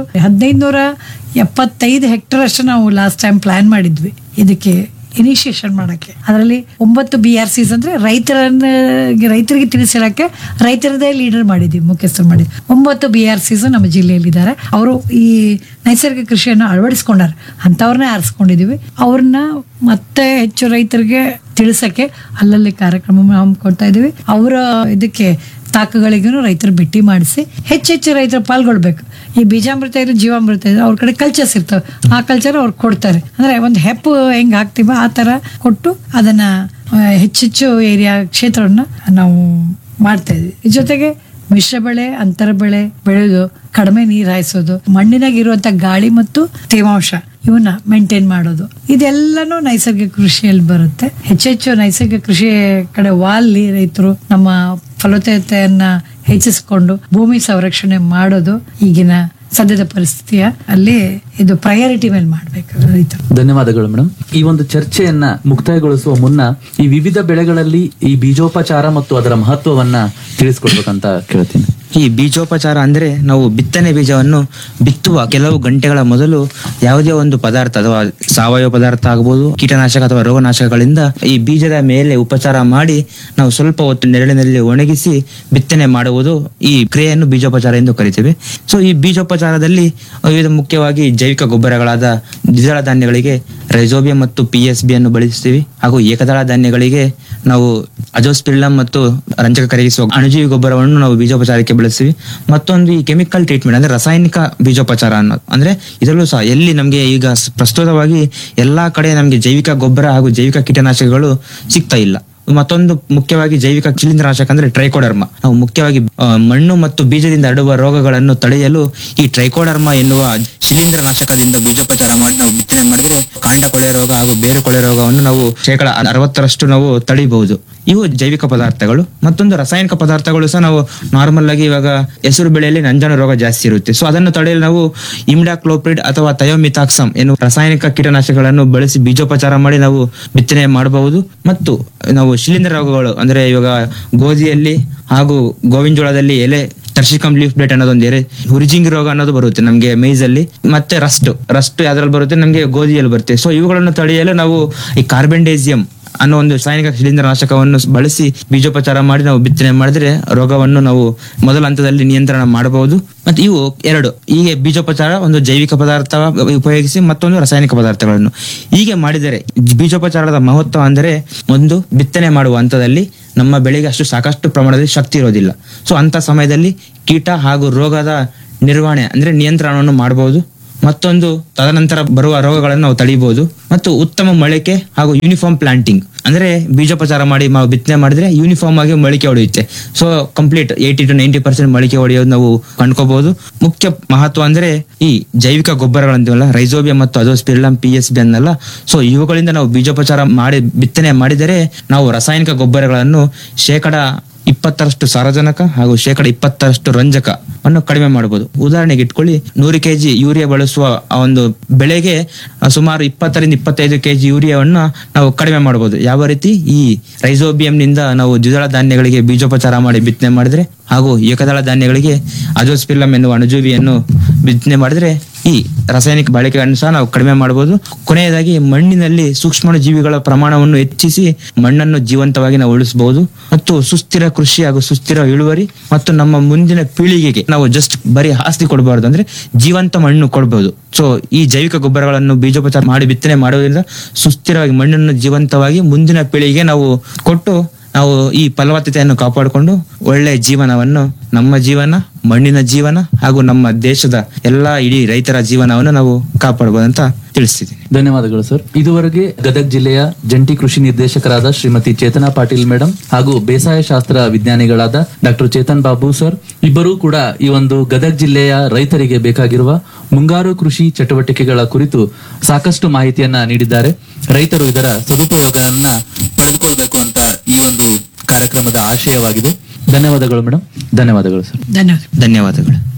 1575 ಹೆಕ್ಟೇರ್ ಅಷ್ಟು ನಾವು ಲಾಸ್ಟ್ ಟೈಮ್ ಪ್ಲಾನ್ ಮಾಡಿದ್ವಿ ಇದಕ್ಕೆ ಇನಿಷಿಯೇಷನ್ ಮಾಡಕ್ಕೆ. ಅದರಲ್ಲಿ 9 BRCs ಅಂದ್ರೆ ರೈತರಿಗೆ ತಿಳಿಸಿರಕ್ಕೆ ರೈತರದೇ ಲೀಡರ್ ಮಾಡಿದ್ವಿ, ಮುಖ್ಯಸ್ಥರು ಮಾಡಿದ್ವಿ. 9 BRCs ನಮ್ಮ ಜಿಲ್ಲೆಯಲ್ಲಿ ಇದ್ದಾರೆ. ಅವರು ಈ ನೈಸರ್ಗಿಕ ಕೃಷಿಯನ್ನು ಅಳವಡಿಸ್ಕೊಂಡಾರ, ಅಂತವ್ರನ್ನೇ ಆರಿಸ್ಕೊಂಡಿದೀವಿ. ಅವ್ರನ್ನ ಮತ್ತೆ ಹೆಚ್ಚು ರೈತರಿಗೆ ತಿಳಿಸಕ್ಕೆ ಅಲ್ಲಲ್ಲಿ ಕಾರ್ಯಕ್ರಮ ಹಮ್ಮಿಕೊಳ್ತಾ ಇದೀವಿ. ಅವರ ಇದಕ್ಕೆ ತಾಕುಗಳಿಗೂ ರೈತರು ಭೇಟಿ ಮಾಡಿಸಿ ಹೆಚ್ಚೆಚ್ಚು ರೈತರು ಪಾಲ್ಗೊಳ್ಬೇಕು. ಈ ಬೀಜಾಮೃತ ಇದೆ, ಜೀವಾಮೃತ ಇದೆ, ಅವ್ರ ಕಡೆ ಕಲ್ಚರ್ಸ್ ಇರ್ತವೆ, ಆ ಕಲ್ಚರ್ ಅವ್ರು ಕೊಡ್ತಾರೆ. ಅಂದ್ರೆ ಒಂದು ಹೆಪ್ಪು ಹೆಂಗ್ ಹಾಕ್ತೀವ ಆ ತರ ಕೊಟ್ಟು ಅದನ್ನ ಹೆಚ್ಚೆಚ್ಚು ಏರಿಯಾ ಕ್ಷೇತ್ರವನ್ನ ನಾವು ಮಾಡ್ತಾ ಇದ್ವಿ. ಇದ್ರ ಜೊತೆಗೆ ಮಿಶ್ರ ಬೆಳೆ, ಅಂತರ ಬೆಳೆ ಬೆಳೆಯೋದು, ಕಡಿಮೆ ನೀರು ಹಾಯಿಸೋದು, ಮಣ್ಣಿನಾಗ ಇರುವಂತ ಗಾಳಿ ಮತ್ತು ತೇವಾಂಶ ಇವನ್ನ ಮೇಂಟೈನ್ ಮಾಡೋದು, ಇದೆಲ್ಲನೂ ನೈಸರ್ಗಿಕ ಕೃಷಿಯಲ್ಲಿ ಬರುತ್ತೆ. ಹೆಚ್ಚೆಚ್ಚು ನೈಸರ್ಗಿಕ ಕೃಷಿ ಕಡೆ ವಾಲಿ ರೈತರು ನಮ್ಮ ಫಲವತ್ತತೆಯನ್ನ ಹೆಚ್ಚಿಸಿಕೊಂಡು ಭೂಮಿ ಸಂರಕ್ಷಣೆ ಮಾಡೋದು ಈಗಿನ ಸದ್ಯದ ಪರಿಸ್ಥಿತಿಯ ಅಲ್ಲಿ ಇದು ಪ್ರಯಾರಿಟಿ ಮೇಲೆ ಮಾಡ್ಬೇಕು ರೈತರು. ಧನ್ಯವಾದಗಳು ಮೇಡಮ್. ಈ ಒಂದು ಚರ್ಚೆಯನ್ನ ಮುಕ್ತಾಯಗೊಳಿಸುವ ಮುನ್ನ ಈ ವಿವಿಧ ಬೆಳೆಗಳಲ್ಲಿ ಈ ಬೀಜೋಪಚಾರ ಮತ್ತು ಅದರ ಮಹತ್ವವನ್ನ ತಿಳಿಸ್ಕೊಡ್ಬೇಕಂತ ಕೇಳ್ತೀನಿ. ಈ ಬೀಜೋಪಚಾರ ಅಂದ್ರೆ ನಾವು ಬಿತ್ತನೆ ಬೀಜವನ್ನು ಬಿತ್ತುವ ಕೆಲವು ಗಂಟೆಗಳ ಮೊದಲು ಯಾವುದೇ ಒಂದು ಪದಾರ್ಥ ಅಥವಾ ಸಾವಯವ ಪದಾರ್ಥ ಆಗಬಹುದು, ಕೀಟನಾಶಕ ಅಥವಾ ರೋಗನಾಶಕಗಳಿಂದ ಈ ಬೀಜದ ಮೇಲೆ ಉಪಚಾರ ಮಾಡಿ ನಾವು ಸ್ವಲ್ಪ ಹೊತ್ತು ನೆರಳಿನಲ್ಲಿ ಒಣಗಿಸಿ ಬಿತ್ತನೆ ಮಾಡುವುದು ಈ ಕ್ರಿಯೆಯನ್ನು ಬೀಜೋಪಚಾರ ಎಂದು ಕರಿತೇವೆ. ಸೊ ಈ ಬೀಜೋಪಚಾರದಲ್ಲಿ ವಿವಿಧ ಮುಖ್ಯವಾಗಿ ಜೈವಿಕ ಗೊಬ್ಬರಗಳಾದ ದ್ವಿದಳ ಧಾನ್ಯಗಳಿಗೆ ರೈಜೋಬಿಯಂ ಮತ್ತು PSB ಅನ್ನು ಬಳಸ್ತೀವಿ. ಹಾಗೂ ಏಕದಳ ಧಾನ್ಯಗಳಿಗೆ ನಾವು ಅಜೋಸ್ಪಿರಿಲ್ಲಂ ಮತ್ತು ರಂಜಕ ಕರಗಿಸುವ ಅಣುಜೀವಿ ಗೊಬ್ಬರವನ್ನು ನಾವು ಬೀಜೋಪಚಾರಕ್ಕೆ ಬಳಸ್ತೀವಿ. ಮತ್ತೊಂದು ಈ ಕೆಮಿಕಲ್ ಟ್ರೀಟ್ಮೆಂಟ್ ಅಂದ್ರೆ ರಾಸಾಯನಿಕ ಬೀಜೋಪಚಾರ ಅನ್ನೋದು ಅಂದ್ರೆ ಇದರಲ್ಲೂ ಸಹ ಎಲ್ಲಿ ನಮ್ಗೆ ಈಗ ಪ್ರಸ್ತುತವಾಗಿ ಎಲ್ಲಾ ಕಡೆ ನಮ್ಗೆ ಜೈವಿಕ ಗೊಬ್ಬರ ಹಾಗೂ ಜೈವಿಕ ಕೀಟನಾಶಕಗಳು ಸಿಗ್ತಾ ಇಲ್ಲ. ಮತ್ತೊಂದು ಮುಖ್ಯವಾಗಿ ಜೈವಿಕ ಶಿಲೀಂಧ್ರನಾಶಕ ಅಂದ್ರೆ ಟ್ರೈಕೋಡರ್ಮ. ನಾವು ಮುಖ್ಯವಾಗಿ ಮಣ್ಣು ಮತ್ತು ಬೀಜದಿಂದ ಹರಡುವ ರೋಗಗಳನ್ನು ತಡೆಯಲು ಈ ಟ್ರೈಕೋಡರ್ಮ ಎನ್ನುವ ಶಿಲೀಂಧ್ರನಾಶಕದಿಂದ ಬೀಜೋಪಚಾರ ಮಾಡಿ ನಾವು ಬಿತ್ತನೆ ಮಾಡಿದ್ರೆ ಕಾಂಡ ಕೊಳೆ ರೋಗ ಹಾಗೂ ಬೇರು ಕೊಳೆ ರೋಗವನ್ನು ನಾವು 60% ನಾವು ತಡೆಯಬಹುದು. ಇವು ಜೈವಿಕ ಪದಾರ್ಥಗಳು. ಮತ್ತೊಂದು ರಾಸಾಯನಿಕ ಪದಾರ್ಥಗಳು ಸಹ ನಾವು ನಾರ್ಮಲ್ ಆಗಿ ಇವಾಗ ಹೆಸರು ಬೆಳೆಯಲ್ಲಿ ನಂಜಾನು ರೋಗ ಜಾಸ್ತಿ ಇರುತ್ತೆ. ಸೊ ಅದನ್ನು ತಡೆಯಲು ನಾವು ಇಮ್ಡಾಕ್ಲೋಪ್ರಿಡ್ ಅಥವಾ ಥಯೋಮಿಥಾಕ್ಸಮ್ ಎನ್ನುವ ರಾಸಾಯನಿಕ ಕೀಟನಾಶಕಗಳನ್ನು ಬಳಸಿ ಬೀಜೋಪಚಾರ ಮಾಡಿ ನಾವು ಬಿತ್ತನೆ ಮಾಡಬಹುದು. ಮತ್ತು ನಾವು ಶಿಲೀಂಧ್ರ ರೋಗಗಳು ಅಂದ್ರೆ ಇವಾಗ ಗೋಧಿಯಲ್ಲಿ ಹಾಗೂ ಗೋವಿನ ಜೋಳದಲ್ಲಿ ಎಲೆ ಟರ್ಸಿಕಮ್ ಲೀಫ್ ಬ್ಲೈಟ್ ಅನ್ನೋದೊಂದು ಹುರಿಜಿಂಗ್ ರೋಗ ಅನ್ನೋದು ಬರುತ್ತೆ ನಮ್ಗೆ ಮೇಜ್ ಅಲ್ಲಿ. ಮತ್ತೆ ರಸ್ಟ್ ಯಾವ್ದ್ರಲ್ಲಿ ಬರುತ್ತೆ ನಮ್ಗೆ ಗೋಧಿಯಲ್ಲಿ ಬರುತ್ತೆ. ಸೊ ಇವುಗಳನ್ನು ತಡೆಯಲು ನಾವು ಈ ಕಾರ್ಬೆಂಡೇಸಿಯಂ ಅನ್ನೋ ಒಂದು ರಾಸಾಯನಿಕ ಶಿಲೀಂಧ್ರನಾಶಕವನ್ನು ಬಳಸಿ ಬೀಜೋಪಚಾರ ಮಾಡಿ ನಾವು ಬಿತ್ತನೆ ಮಾಡಿದ್ರೆ ರೋಗವನ್ನು ನಾವು ಮೊದಲ ಹಂತದಲ್ಲಿ ನಿಯಂತ್ರಣ ಮಾಡಬಹುದು. ಮತ್ತೆ ಇವು ಎರಡು, ಹೀಗೆ ಬೀಜೋಪಚಾರ ಒಂದು ಜೈವಿಕ ಪದಾರ್ಥ ಉಪಯೋಗಿಸಿ, ಮತ್ತೊಂದು ರಾಸಾಯನಿಕ ಪದಾರ್ಥಗಳನ್ನು ಹೀಗೆ ಮಾಡಿದರೆ ಬೀಜೋಪಚಾರದ ಮಹತ್ವ ಅಂದರೆ ಒಂದು ಬಿತ್ತನೆ ಮಾಡುವ ಹಂತದಲ್ಲಿ ನಮ್ಮ ಬೆಳೆಗೆ ಅಷ್ಟು ಸಾಕಷ್ಟು ಪ್ರಮಾಣದಲ್ಲಿ ಶಕ್ತಿ ಇರೋದಿಲ್ಲ. ಸೊ ಅಂತ ಸಮಯದಲ್ಲಿ ಕೀಟ ಹಾಗೂ ರೋಗದ ನಿರ್ವಹಣೆ ಅಂದ್ರೆ ನಿಯಂತ್ರಣವನ್ನು ಮಾಡಬಹುದು. ಮತ್ತೊಂದು ತದನಂತರ ಬರುವ ರೋಗಗಳನ್ನು ನಾವು ತಡೆಯಬಹುದು. ಮತ್ತು ಉತ್ತಮ ಮೊಳಕೆ ಹಾಗೂ ಯೂನಿಫಾರ್ಮ್ ಪ್ಲಾಂಟಿಂಗ್ ಅಂದ್ರೆ ಬೀಜೋಪಚಾರ ಮಾಡಿ ನಾವು ಬಿತ್ತನೆ ಮಾಡಿದ್ರೆ ಯೂನಿಫಾರ್ಮ್ ಆಗಿ ಮೊಳಕೆ ಹೊಡೆಯುತ್ತೆ. ಸೊ ಕಂಪ್ಲೀಟ್ 80 to 90% ಮೊಳಕೆ ಹೊಡೆಯೋದು ನಾವು ಕಂಡ್ಕೋಬಹುದು. ಮುಖ್ಯ ಮಹತ್ವ ಅಂದ್ರೆ ಈ ಜೈವಿಕ ಗೊಬ್ಬರಗಳಂತೀವಲ್ಲ, ರೈಸೋಬಿಯಂ ಮತ್ತು ಅಜೋಸ್ಪಿರಿಲ್ಲಂ PSB ಅನ್ನಲ್ಲ, ಸೊ ಇವುಗಳಿಂದ ನಾವು ಬೀಜೋಪಚಾರ ಮಾಡಿ ಬಿತ್ತನೆ ಮಾಡಿದರೆ ನಾವು ರಾಸಾಯನಿಕ ಗೊಬ್ಬರಗಳನ್ನು 20% ಸಾರಜನಕ ಹಾಗೂ 20% ರಂಜಕವನ್ನು ಕಡಿಮೆ ಮಾಡಬಹುದು. ಉದಾಹರಣೆಗೆ ಇಟ್ಕೊಳ್ಳಿ, 100 kg ಯೂರಿಯಾ ಬಳಸುವ ಆ ಒಂದು ಬೆಳೆಗೆ ಸುಮಾರು 20 ರಿಂದ 25 kg ಯೂರಿಯಾವನ್ನ ನಾವು ಕಡಿಮೆ ಮಾಡಬಹುದು. ಯಾವ ರೀತಿ? ಈ ರೈಸೋಬಿಯಂ ನಿಂದ ನಾವು ದ್ವಿದಳ ಧಾನ್ಯಗಳಿಗೆ ಬೀಜೋಪಚಾರ ಮಾಡಿ ಬಿತ್ತನೆ ಮಾಡಿದ್ರೆ ಹಾಗೂ ಏಕದಳ ಧಾನ್ಯಗಳಿಗೆ ಅಜೋಸ್ಪಿರಿಲ್ಲಂ ಎನ್ನುವ ಅಣುಜೀವಿಯನ್ನು ಬಿತ್ತನೆ ಮಾಡಿದ್ರೆ ಈ ರಾಸಾಯನಿಕ ಬಳಕೆಯನ್ನು ಸಹ ನಾವು ಕಡಿಮೆ ಮಾಡಬಹುದು. ಕೊನೆಯದಾಗಿ ಮಣ್ಣಿನಲ್ಲಿ ಸೂಕ್ಷ್ಮಾಣು ಜೀವಿಗಳ ಪ್ರಮಾಣವನ್ನು ಹೆಚ್ಚಿಸಿ ಮಣ್ಣನ್ನು ಜೀವಂತವಾಗಿ ನಾವು ಉಳಿಸಬಹುದು. ಮತ್ತು ಸುಸ್ಥಿರ ಕೃಷಿ ಹಾಗೂ ಸುಸ್ಥಿರ ಇಳುವರಿ ಮತ್ತು ನಮ್ಮ ಮುಂದಿನ ಪೀಳಿಗೆಗೆ ನಾವು ಜಸ್ಟ್ ಬರೀ ಆಸ್ತಿ ಕೊಡಬಾರ್ದು, ಅಂದ್ರೆ ಜೀವಂತ ಮಣ್ಣು ಕೊಡಬಹುದು. ಸೊ ಈ ಜೈವಿಕ ಗೊಬ್ಬರಗಳನ್ನು ಬೀಜೋಪಚಾರ ಮಾಡಿ ಬಿತ್ತನೆ ಮಾಡೋದ್ರಿಂದ ಸುಸ್ಥಿರವಾಗಿ ಮಣ್ಣನ್ನು ಜೀವಂತವಾಗಿ ಮುಂದಿನ ಪೀಳಿಗೆಗೆ ನಾವು ಕೊಟ್ಟು ನಾವು ಈ ಫಲವತ್ತತೆಯನ್ನು ಕಾಪಾಡಿಕೊಂಡು ಒಳ್ಳೆಯ ಜೀವನವನ್ನು, ನಮ್ಮ ಜೀವನ, ಮಣ್ಣಿನ ಜೀವನ ಹಾಗೂ ನಮ್ಮ ದೇಶದ ಎಲ್ಲಾ ಇಡೀ ರೈತರ ಜೀವನವನ್ನು ನಾವು ಕಾಪಾಡಬಹುದು ಅಂತ ತಿಳಿಸ್ತಿದ್ದೀನಿ. ಧನ್ಯವಾದಗಳು ಸರ್. ಇದುವರೆಗೆ ಗದಗ ಜಿಲ್ಲೆಯ ಜಂಟಿ ಕೃಷಿ ನಿರ್ದೇಶಕರಾದ ಶ್ರೀಮತಿ ಚೇತನಾ ಪಾಟೀಲ್ ಮೇಡಮ್ ಹಾಗೂ ಬೇಸಾಯ ಶಾಸ್ತ್ರ ವಿಜ್ಞಾನಿಗಳಾದ ಡಾಕ್ಟರ್ ಚೇತನ್ ಬಾಬು ಸರ್ ಇಬ್ಬರೂ ಕೂಡ ಈ ಒಂದು ಗದಗ ಜಿಲ್ಲೆಯ ರೈತರಿಗೆ ಬೇಕಾಗಿರುವ ಮುಂಗಾರು ಕೃಷಿ ಚಟುವಟಿಕೆಗಳ ಕುರಿತು ಸಾಕಷ್ಟು ಮಾಹಿತಿಯನ್ನ ನೀಡಿದ್ದಾರೆ. ರೈತರು ಇದರ ಸದುಪಯೋಗವನ್ನ ಪಡೆದುಕೊಳ್ಬೇಕು ಅಂತ ಈ ಒಂದು ಕಾರ್ಯಕ್ರಮದ ಆಶಯವಾಗಿದೆ. ಧನ್ಯವಾದಗಳು ಮೇಡಮ್. ಧನ್ಯವಾದಗಳು ಸರ್. ಧನ್ಯವಾದ. ಧನ್ಯವಾದಗಳು.